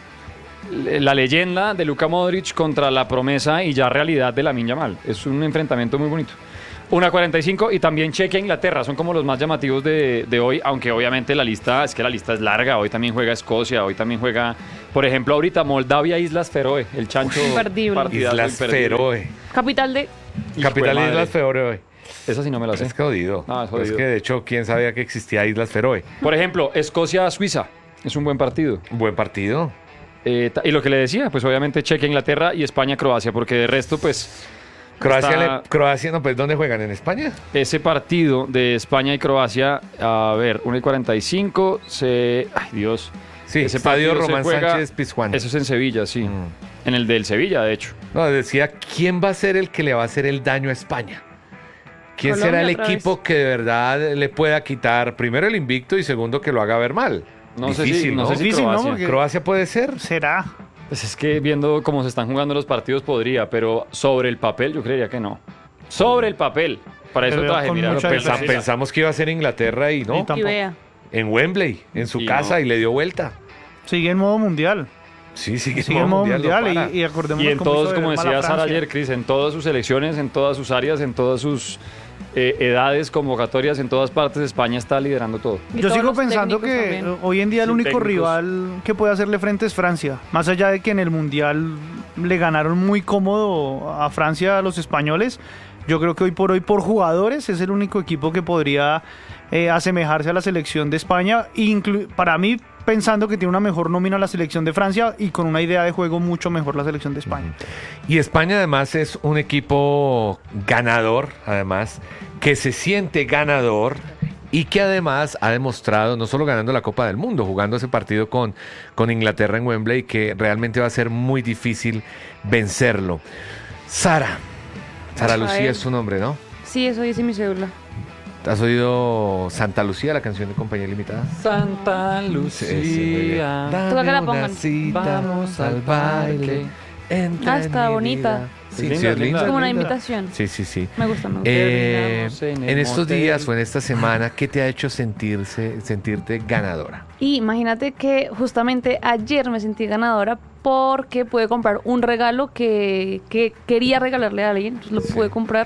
la leyenda de Luka Modric contra la promesa y ya realidad de Lamine Yamal. Es un enfrentamiento muy bonito. una cuarenta y cinco y también Chequia-Inglaterra son como los más llamativos de, de hoy, aunque obviamente la lista, es que la lista es larga. Hoy también juega Escocia, hoy también juega, por ejemplo, ahorita Moldavia-Islas Feroe, el chancho. Imperdible. partidazo Islas imperdible. Feroe. Capital de... Hijo Capital de de Islas madre. Feroe. Esa sí no me la sé. Es jodido. Ah, es Pues jodido. que de hecho, ¿quién sabía que existía Islas Feroe? Por ejemplo, Escocia-Suiza es un buen partido. Buen partido. Eh, ta- y lo que le decía, pues obviamente Chequia-Inglaterra y España-Croacia, porque de resto, pues... Croacia, está- le- Croacia, no, pues ¿dónde juegan? ¿En España? Ese partido de España y Croacia, a ver, una y cuarenta y cinco, se... Ay, Dios. Sí, Ese Estadio partido se Román juega- Sánchez Pizjuán. Eso es en Sevilla, sí. Mm. En el del Sevilla, de hecho. No, decía, ¿quién va a ser el que le va a hacer el daño a España? ¿Quién Colombia será el otra equipo vez. que de verdad le pueda quitar, primero el invicto y segundo que lo haga ver mal? No sé si- Difícil, no ¿no? sé si Difícil, ¿no? Croacia. Porque- ¿Croacia puede ser? ¿Será? Pues es que viendo cómo se están jugando los partidos podría, pero sobre el papel yo creería que no. Sobre el papel. Para eso Te veo traje, con mira. mucha pensa- Pensa- diferencia. pensamos que iba a ser Inglaterra y Y no. tampoco. Y vea. En Wembley, en su Y casa, no. y le dio vuelta. Sigue en modo mundial. Sí, sigue, Sigue en modo no mundial, para. y, y acordemos Y en cómo todos, hizo de como ver mal a decía Sara Francia. ayer, Cris, en todas sus elecciones, en todas sus áreas, en todas sus eh, edades, convocatorias, en todas partes, España está liderando todo. Y Yo todos sigo los pensando técnicos que también. hoy en día el Sin único técnicos. rival que puede hacerle frente es Francia. Más allá de que en el Mundial le ganaron muy cómodo a Francia a los españoles, yo creo que hoy por hoy por jugadores es el único equipo que podría eh, asemejarse a la selección de España. Inclu- para mí, pensando que tiene una mejor nómina la selección de Francia y con una idea de juego mucho mejor la selección de España. Y España además es un equipo ganador, además, que se siente ganador y que además ha demostrado, no solo ganando la Copa del Mundo, jugando ese partido con, con Inglaterra en Wembley, que realmente va a ser muy difícil vencerlo. Sara, Sara A Lucía ver. es su nombre, ¿no? Sí, eso dice mi cédula. ¿Has oído Santa Lucía, la canción de Compañía Limitada? Santa Sí, sí, muy bien. Toca que la pongan. Vamos al baile. entra Ah, en está mi bonita. vida. Sí, Es sí, linda, es linda. linda. Es como una linda. invitación. Sí, sí, sí. Me gusta, me gusta. Eh, Terminamos en en el estos motel. días o en esta semana, ¿qué te ha hecho sentirse, sentirte ganadora? Y imagínate que justamente ayer me sentí ganadora porque pude comprar un regalo que, que quería regalarle a alguien. Entonces lo Sí. pude comprar.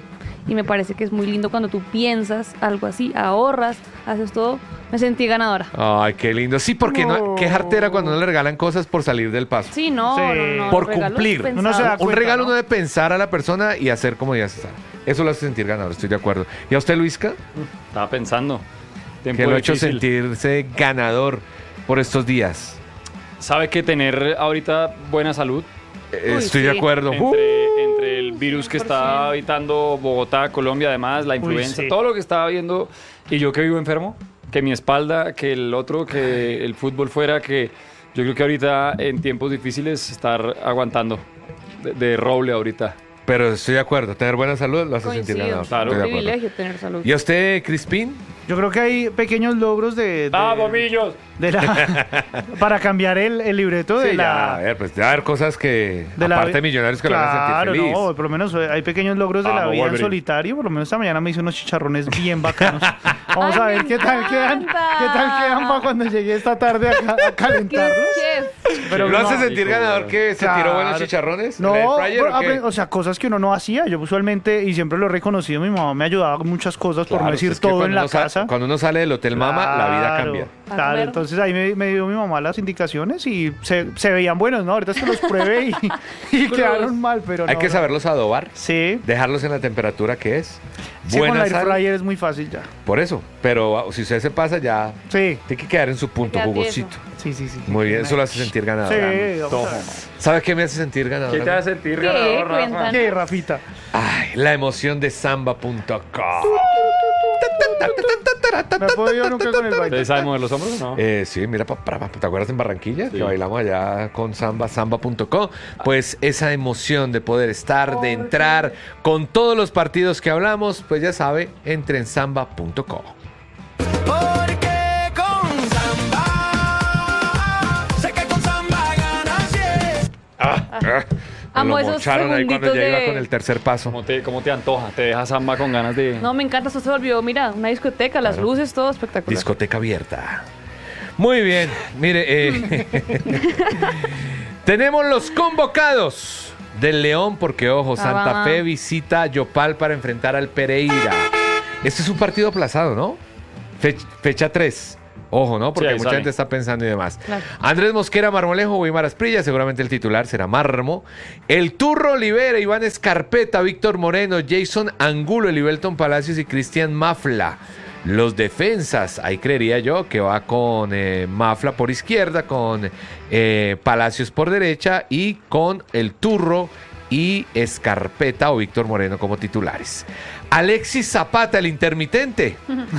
Y me parece que es muy lindo cuando tú piensas algo así, ahorras, haces todo. Me sentí ganadora. Ay, qué lindo. Sí, porque no, qué jartera cuando no le regalan cosas por salir del paso. Sí, no, Sí. no, no. Por regalos cumplir. pensados. Uno se da Un cuenta, regalo ¿no? no debe pensar a la persona y hacer como ya se sabe. Eso lo hace sentir ganador, estoy de acuerdo. ¿Y a usted, Luisca? Estaba pensando. Tiempo ¿Qué lo ha hecho difícil. sentirse ganador por estos días? ¿Sabe que tener ahorita buena salud? Eh, Uy, estoy de sí. acuerdo. Uh, Entre, entre el virus que está habitando Bogotá, Colombia, además, la influenza, sí. todo lo que estaba viendo, y yo que vivo enfermo, que mi espalda, que el otro, que el fútbol fuera, que yo creo que ahorita en tiempos difíciles estar aguantando de, de roble ahorita. Pero estoy de acuerdo, tener buena salud lo hace sentir Coincido. ganador. Claro. Estoy Un de acuerdo. privilegio tener salud. ¿Y a usted, Crispín? Yo creo que hay pequeños logros de, de, ¡Ah, bombillos! de la para cambiar el, el libreto de Sí, ya, la a ver, pues debe haber cosas que, de la aparte vi- de millonarios, que lo van a Claro, sentir feliz. no, por lo menos eh, hay pequeños logros de la Vamos, vida en Wolverine. solitario. Por lo menos esta mañana me hice unos chicharrones bien bacanos. Vamos Ay, a ver me qué tal quedan, encanta. qué tal quedan para cuando llegue esta tarde a, ca- a ¿Qué calentarlos. chef? Pero ¿Lo no, hace sentir rico, ganador güey. que se tiró Claro. buenos chicharrones? No, ¿En el air fryer pero, o qué? o sea, cosas que uno no hacía. Yo usualmente, y siempre lo he reconocido, mi mamá me ayudaba con muchas cosas, por no Claro, decir es que todo cuando en la uno sa- casa. Cuando uno sale del Hotel Mama, la vida Claro, cambia. ¿A Claro, comer? entonces ahí me, me dio mi mamá las indicaciones y se, se veían buenos, ¿no? Ahorita es que los pruebe y, y quedaron mal, pero Hay no, que no. saberlos adobar, Sí, dejarlos en la temperatura que es. sí, con Buena la air sal, fryer es muy fácil ya. por eso. Pero ah, si usted se pasa, ya Sí, tiene que quedar en su punto, Queda jugosito. sí, sí, sí. Muy bien, eso lo hace sentir ganador. Sí, vamos a ver. ¿Sabe qué me hace sentir ganador? ¿Qué te hace sentir ¿Qué? ganador, Rafa? Cuéntanos. ¿Qué, Rafita? Ay, la emoción de samba punto com. No he podido nunca con el baile. ¿Ustedes saben mover los hombros o no? Eh, sí, mira, pa- pa- pa- ¿te acuerdas en Barranquilla? Sí. Que bailamos allá con samba, samba punto com. Pues esa emoción de poder estar, de entrar con todos los partidos que hablamos, pues ya sabe, entre en samba punto com. amo lo esos mocharon ahí cuando ya segunditos iba con de... el tercer paso. ¿Cómo te, cómo te antoja? Te deja Samba con ganas de... No, me encanta, esto se volvió, mira, una discoteca, las Claro. luces, todo espectacular. Discoteca abierta. Muy bien, mire, eh, tenemos los convocados del León, porque ojo, Santa Ah. Fe visita a Yopal para enfrentar al Pereira. Este es un partido aplazado, ¿no? Fe- fecha tres. Ojo, ¿no? Porque Sí, ahí mucha sale. gente está pensando y demás. Claro. Andrés Mosquera, Marmolejo, Weimar Asprilla, seguramente el titular será Marmo. El Turro Olivera, Iván Escarpeta, Víctor Moreno, Jason Angulo, Elibelton Palacios y Cristian Mafla. Los defensas, ahí creería yo que va con eh, Mafla por izquierda, con eh, Palacios por derecha y con el Turro y Escarpeta o Víctor Moreno como titulares. Alexis Zapata, el intermitente.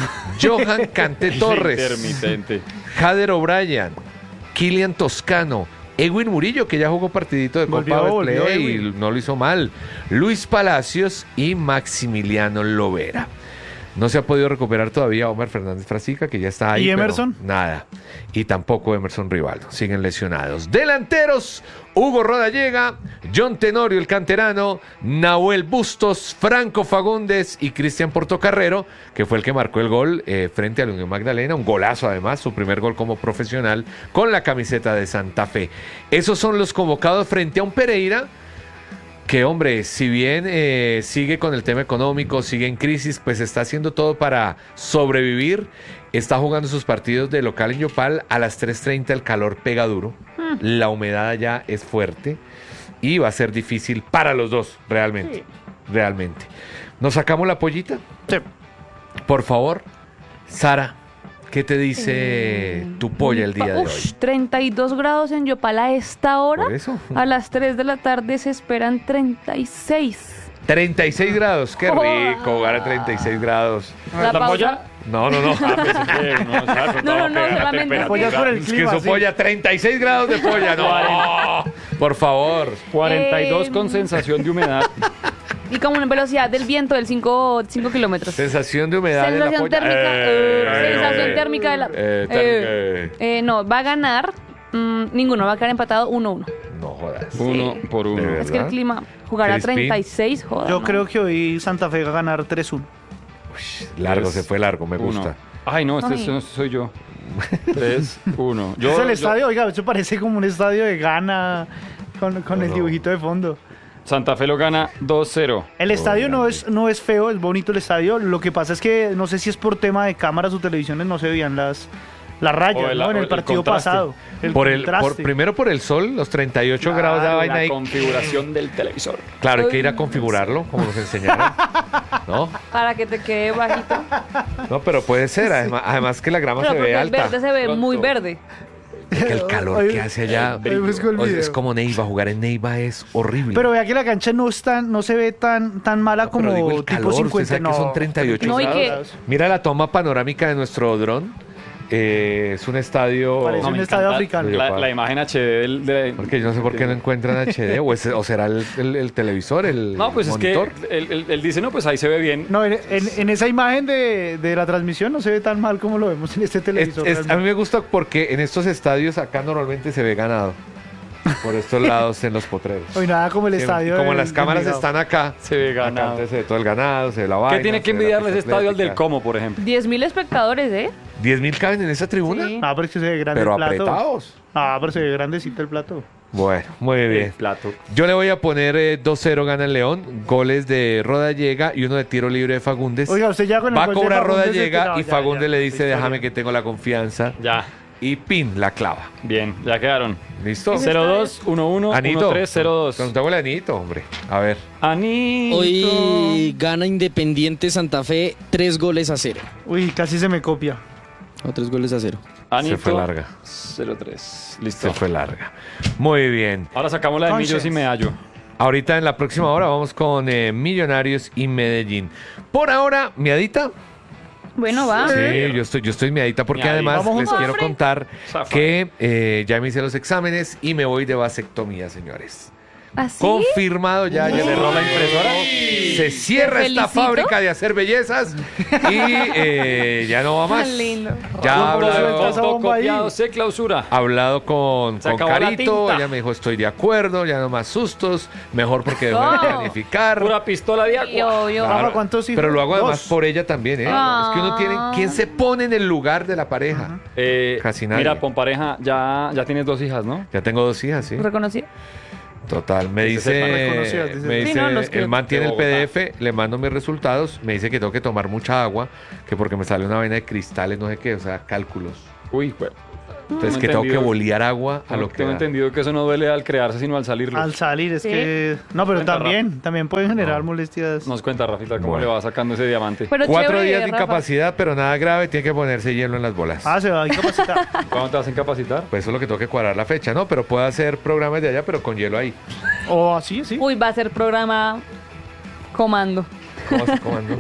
Johan Canté Torres. Intermitente. Jader O'Brien, Kilian Toscano, Edwin Murillo, que ya jugó partidito de Volvió, Copa volvió, Betplay y Edwin. no lo hizo mal. Luis Palacios y Maximiliano Lovera. No se ha podido recuperar todavía Omar Fernández Frasica, que ya está ahí. ¿Y pero Emerson? Nada. Y tampoco Emerson Rivaldo. Siguen lesionados. Delanteros, Hugo Rodallega, John Tenorio, el canterano, Nahuel Bustos, Franco Fagundes y Cristian Portocarrero, que fue el que marcó el gol eh, frente a la Unión Magdalena. Un golazo además, su primer gol como profesional con la camiseta de Santa Fe. Esos son los convocados frente a un Pereira que, hombre, si bien eh, sigue con el tema económico, sigue en crisis, pues está haciendo todo para sobrevivir. Está jugando sus partidos de local en Yopal a las tres treinta, el calor pega duro, la humedad ya es fuerte y va a ser difícil para los dos, realmente, realmente. ¿Nos sacamos la pollita? Sí. Por favor, Sara, ¿qué te dice Eh, tu polla el día de hoy? Ush, treinta y dos grados en Yopal a esta hora. Por eso. A las tres de la tarde se esperan treinta y seis. treinta y seis grados, qué rico, jugar a treinta y seis grados. La ¿La pausa. polla? No, no, no. Ah, pensé que no, o sea, No, no, no, estaba pegada solamente- temperatura. Pollas por el Es que clima, su sí. polla, treinta y seis grados de polla, no. Por favor. cuarenta y dos Eh, con sensación de humedad. Y como una velocidad del viento del cinco kilómetros. Sensación de humedad en la Sensación polla. térmica. Eh, eh, sensación eh, térmica de la. eh, eh, térmica. eh, no, va a ganar. mm, ninguno, va a quedar empatado uno uno. No jodas. Uno por ¿De uno. verdad? Es que el clima jugará Crispín. treinta y seis, joder. Yo no. creo que hoy Santa Fe va a ganar tres uno. Largo, Tres, se fue largo, me uno. gusta. Ay, no, este Ay. es- soy yo. tres, uno. Yo, Es el yo- estadio, oiga, eso parece como un estadio de Ghana con, con el No. dibujito de fondo. Santa Fe lo gana dos cero. El estadio no grande. es, no es feo, es bonito el estadio. Lo que pasa es que no sé si es por tema de cámaras o televisiones, no se veían las, las rayas, O el- ¿no? En o el el partido contraste. pasado. El Por el, por- contraste. primero por el sol, los treinta y ocho grados de la vaina la ahí. configuración del televisor. Claro, hay que ir a configurarlo, como nos enseñaron. ¿No? Para que te quede bajito. No, pero puede ser. Además, además que la grama Pero se porque ve el alta. verde se ve Pronto. muy verde. Que el calor Hoy- que hace allá. hoy busco el o- video. Es como Neiva, jugar en Neiva es horrible. Pero vea que la cancha no está, no se ve tan, tan mala No, pero como digo, el tipo calor, usted cincuenta. sabe que No, son treinta y ocho No, y que- grados. Mira la toma panorámica de nuestro dron. Eh, es un estadio. Parece No, un me estadio encanta africano. La, la imagen H D del... de- Porque yo no sé por qué no encuentran H D. O, es- o será el, el- el televisor, el No, pues monitor. es que él, él- él dice, no, pues ahí se ve bien. No, en, en- en esa imagen de, de la transmisión no se ve tan mal como lo vemos en este Es- televisor. es- a realmente. mí me gusta porque en estos estadios acá normalmente se ve ganado. Por estos lados en los potreros. Hoy nada como el Que- estadio. Como del- las del cámaras Envigado. están acá. Se ve Acá ganado. entonces se ve todo el ganado, se ve la vaina. ¿Qué tiene que se ve la envidiarle ese pista estadio al del atlética. Como, por ejemplo? diez mil espectadores, ¿eh? ¿diez mil caben en esa tribuna? Sí. Ah, pero es que se ve grande Pero el plato. apretados. Ah, pero se ve grandecito el plato. Bueno, muy bien. El plato. Yo le voy a poner eh, dos cero gana el León, goles de Rodallega y uno de tiro libre de Fagundes. Oiga, usted ya con el Va a gol de cobrar Fagundes Rodallega de que- no, y ya, Fagundes ya, le la dice, historia. déjame que tengo la confianza. Ya, Y pin, la clava. bien, ya quedaron. ¿Listo? cero dos, uno uno, Anito. uno tres, cero dos. Preguntémosle a Anito, hombre. A ver. Anito. Hoy gana Independiente Santa Fe tres goles a cero. Uy, casi se me copia. O tres goles a cero. Anito. Se fue larga. cero tres. Listo. Se fue larga. Muy bien. Ahora sacamos la de Entonces. Millos y Medallo. Ahorita en la próxima hora vamos con eh, Millonarios y Medellín. Por ahora, miadita. Bueno, va. Sí, yo estoy, yo estoy miadita porque Miadita. además Vamos les juntos. quiero contar Zafa. que eh, ya me hice los exámenes y me voy de vasectomía, señores. ¿Ah, sí? Confirmado ya. Ya cerró la impresora. Se cierra Te esta felicito. fábrica de hacer bellezas y eh, ya no va más. Tan lindo. Ya ha ¿Cómo suelta hablado, esa bomba ahí? Fotocopiado, se clausura. hablado con, Se con acabó la Carito. tinta. Ella me dijo, estoy de acuerdo, ya no más sustos. Mejor porque debo de Oh. planificar. Pura pistola de Y agua. obvio. Claro, Rafa, ¿cuántos hijos? Pero lo hago además Dos. por ella también, ¿eh? Ah. Es que uno tiene... ¿Quién se pone en el lugar de la pareja? Eh, Casi nadie. Mira, pon pareja, ya, ya tienes dos hijas, ¿no? Ya tengo dos hijas, sí. Reconocí. Total, me Que se sepan dice, reconocidas, dice. me Sí, dice no, los que- el man tiene de el P D F, le mando mis resultados, me dice que tengo que tomar mucha agua, que porque me sale una vaina de cristales, no sé qué, o sea, cálculos. Uy, pues. Entonces No que tengo que entendido. bolear agua a lo que Tengo da. entendido que eso no duele al crearse, sino al salirlo. Al salir, es Sí. que... No, pero Cuenta, también, también pueden generar molestias. Nos cuenta, Rafita, cómo Bueno. le va sacando ese diamante. Pero Cuatro chévere, días de Rafa. incapacidad, pero nada grave, tiene que ponerse hielo en las bolas. Ah, se va a incapacitar. ¿Cuándo te vas a incapacitar? Pues eso es lo que tengo que cuadrar la fecha, ¿no? Pero puedo hacer programas de allá, pero con hielo ahí. O así, sí. Uy, va a ser programa comando. ¿Cómo se comando?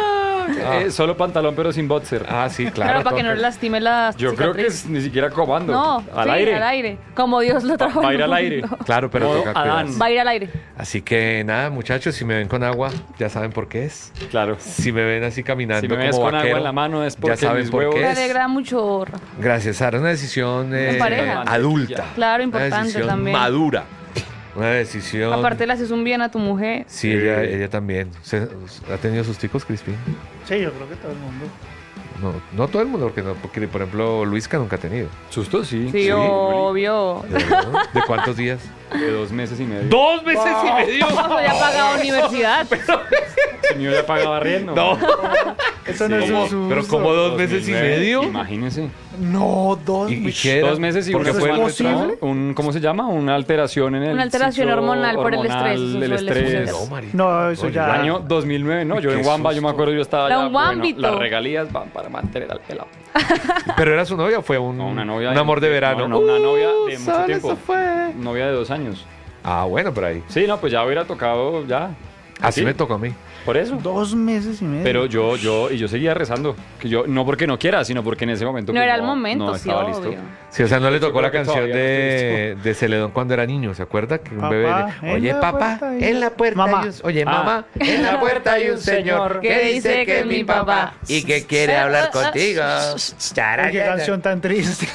Eh, solo pantalón, pero sin boxer. Ah, sí, claro. Claro, para que no toca. le lastime las Yo creo que cicatrices. es ni siquiera comando. No, al sí, aire. al aire. Como Dios lo trajo. Va a al ir al aire. mundo. Claro, pero Modo toca Adán. cuidarse. Va a ir al aire. Así que nada, muchachos, si me ven con agua, ya saben por qué es. Claro. Si me ven así caminando Si me ves como con agua vaquero, en la mano es porque ya saben mis por huevos- qué Me es. alegra mucho, Rafa. Gracias, Sara. Una decisión eh, pareja. adulta. Claro, Una importante decisión también. madura. Una decisión... Aparte le haces un bien a tu mujer. Sí, ella, ella también. ¿Se- ¿Ha tenido sus ticos, Crispín? Sí, yo creo que todo el mundo. No, no todo el mundo, porque, no, porque por ejemplo, Luisca nunca ha tenido. ¿Susto? Sí. Sí, obvio. ¿De, verdad? ¿De cuántos días? De dos meses y medio. ¡Dos meses y medio! No, ya pagado universidad. El mío ya pagaba riendo. No. Eso no es ¿Cómo? un susto. Pero como dos meses y medio. Imagínese. No, dos ¿Y, y meses. qué era? Dos meses y ¿Por qué una fue el semana retraso? de trabajo. Un, ¿Cómo se llama? Una alteración en el Una alteración ciclo hormonal por el estrés, eso hormonal, suele El estrés. suceder. No, María. No, eso Oye, ya- Año dos mil nueve, no, yo Qué en Wamba, yo me susto. acuerdo, yo estaba Era ya, un bueno, Wambito. las regalías van para mantener al pelado. ¿Pero era su novia o fue un, No, una novia. un amor de verano? No, no, una novia de Uh, mucho solo tiempo. eso fue. Novia de dos años. Ah, bueno, por ahí. Sí, no, pues ya hubiera tocado, ya. Así Sí, me tocó a mí. Por eso. Dos meses y medio. Pero yo, yo, y yo seguía rezando. Que yo, no porque no quiera, sino porque en ese momento. No pues, era el momento, no sí, estaba obvio. listo. Sí, o sea, no le Yo tocó la creo que canción todavía no de, de Celedón cuando era niño, ¿se acuerda? Que un Papá, bebé en le- Oye, la papá, puerta hay- en la puerta Mamá. hay un... Oye, Ah. mamá, en la puerta hay un señor que dice que es mi papá y que quiere hablar contigo. Ay, qué canción tan triste.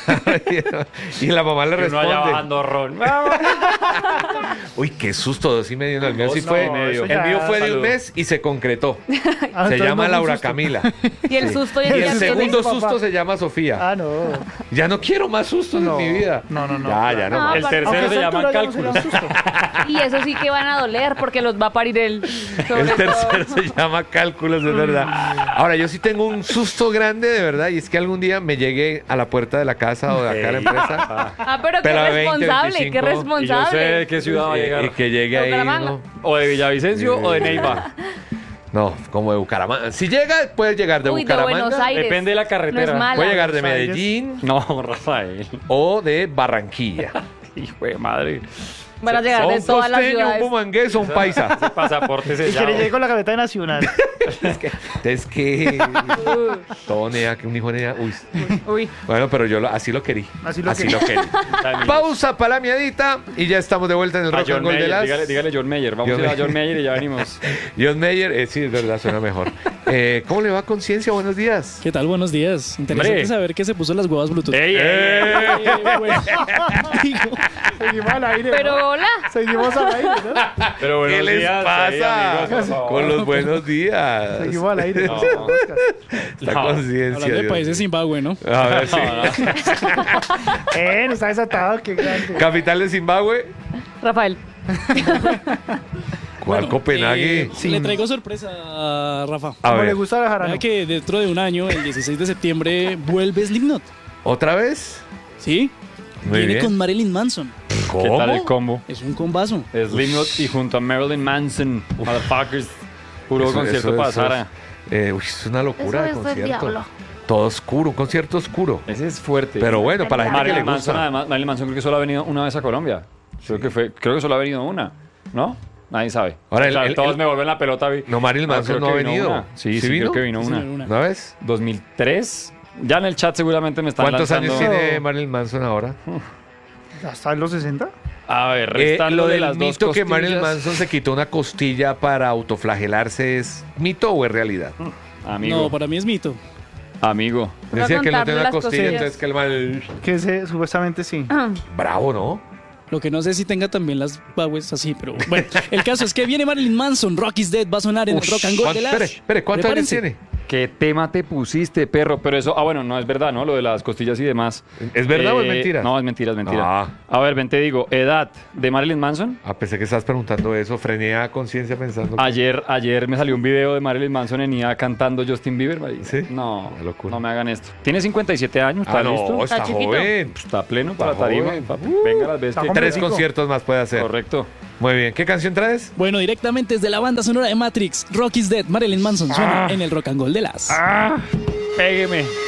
Y la mamá le Que uno allá responde. bajando ron. Uy, qué susto, dos y medio. No, el mío Dos sí no, fue. eso el ya- mío fue de un Salud. mes y se concretó. Ah, Se entonces llama no fue un Laura susto. Camila. Y el susto y Y el el llanto de segundo su papá. susto se llama Sofía. Ah, no. Ya no quiero más sustos No, en mi vida. no, no, no, Ya, claro. ya no. No, más. El Aunque tercero Aunque a se esa llaman altura ya no sería cálculos. un susto. Y eso sí que van a doler porque los va a parir él. sobre El todo. tercero se llama cálculos, de verdad. Ahora, yo sí tengo un susto grande, de verdad, y es que algún día me llegué a la puerta de la casa o de acá a la empresa. Ah, pero qué Pero a veinte, responsable, qué veinticinco, Y yo sé responsable. de qué ciudad va a y, llegar. y que llegue ahí. Bucaramanga. ¿no? O de Villavicencio o de Neiva. No, como de Bucaramanga. Si llega, puede llegar de Uy, de Bucaramanga. Buenos Aires. Depende de la carretera. No es mala. Puede llegar de Buenos Aires. Medellín No, Rafael. o de Barranquilla. Hijo de madre. Van a llegar O de un todas las costeño, un ciudades. bumangués o un paisa. Ese pasaporte Y sellado. que le llegue con la cabeta de Nacional. Es que... Todo nea, que un hijo nea. Uy. Uy. Bueno, pero yo lo- así lo querí. Así lo lo querí. Pausa para la miadita y ya estamos de vuelta en el A Rock and John Gold de Mayer, las... dígale, dígale John Mayer. Vamos John a ir a Mayer. John Mayer y ya venimos. John Mayer, eh, sí, es verdad, suena mejor. Eh, ¿Cómo le va Conciencia? Buenos días. ¿Qué tal? Buenos días. Interesante Hombre. saber que se puso las huevas Bluetooth. ¡Ey, ey, ey! Eh, bueno, digo, Seguimos al aire. Pero ¿no? hola. Seguimos al aire, ¿no? Pero buenos ¿Qué les días, pasa ahí, amigos, por favor. con los buenos días? Seguimos al aire. No. Esta No. Conciencia. hablando de Dios países mío. Zimbabue, ¿no? A ver, sí. Eh, está desatado, qué grande. Capital de Zimbabue. Rafael. ¿Cuál Bueno, Copenhague? eh, le traigo sorpresa, Rafa. A Como le ver, gusta a la jarana. Mira que dentro de un año, el dieciséis de septiembre, vuelve Slipknot. ¿otra vez? ¿Sí? Muy Viene bien. con Marilyn Manson. ¿Cómo? ¿Qué tal el combo? Es un combazo. Slipknot y junto a Marilyn Manson. Motherfuckers. Puro Eso- concierto eso- para eso Sara. es, eh, uy, es una locura Eso de es del concierto. diablo. Todo oscuro, un concierto oscuro. Ese es fuerte. Pero bueno, para la gente que le Marilyn Manson, gusta. además, Marilyn Manson creo que solo ha venido una vez a Colombia. Creo que fue, creo que solo ha venido una, ¿no? Nadie sabe. Ahora, el- O sea, el- todos el- me vuelven la pelota. vi- No, Marilyn Manson creo no que ha vino venido. una. Sí, ¿Sí sí, vino? creo que vino Sí, una. señor, una. ¿Una vez? dos mil tres. Ya en el chat seguramente me están ¿Cuántos lanzando... años tiene Marilyn Manson ahora? ¿Hasta en los sesenta? A ver, Eh, restando lo de del las dos mito que Marilyn costillas. Manson se quitó una costilla para autoflagelarse, ¿es mito o es realidad? Amigo, No, para mí es mito. amigo. Voy a Decía que él no contarle tenía una las costilla, costillas. entonces que el mal... Que se, supuestamente sí. Bravo, ¿no? Lo que no sé si tenga también las bagues así, pero bueno. El caso es que viene Marilyn Manson, Rock is Dead, va a sonar en el Ush, Rock and Gold ¿cuánto- de las... espere, espere, ¿cuántos años Prepárense. tiene? ¿Qué tema te pusiste, perro? Pero eso, ah, bueno, no es verdad, ¿no? Lo de las costillas y demás. ¿Es verdad o es mentira? No, es mentira, es mentira. Ah. A ver, ven, te digo, edad de Marilyn Manson. Ah, pensé que estabas preguntando eso, frené a conciencia pensando... que- Ayer, ayer me salió un video de Marilyn Manson en I A cantando Justin Bieber. marica. ¿Sí? No, Una locura. no me hagan esto. Tiene cincuenta y siete años, ¿está Ah, no, listo? está, Está chiquito. joven. Está pleno Está para la tarima. joven. papi. Venga las veces. está que- joven. Tres Hombre, conciertos más puede hacer. Correcto. Muy bien. ¿Qué canción traes? Bueno, directamente desde la banda sonora de Matrix, Rock is Dead, Marilyn Manson suena en el Rock and Gold de las... Ah, pégueme.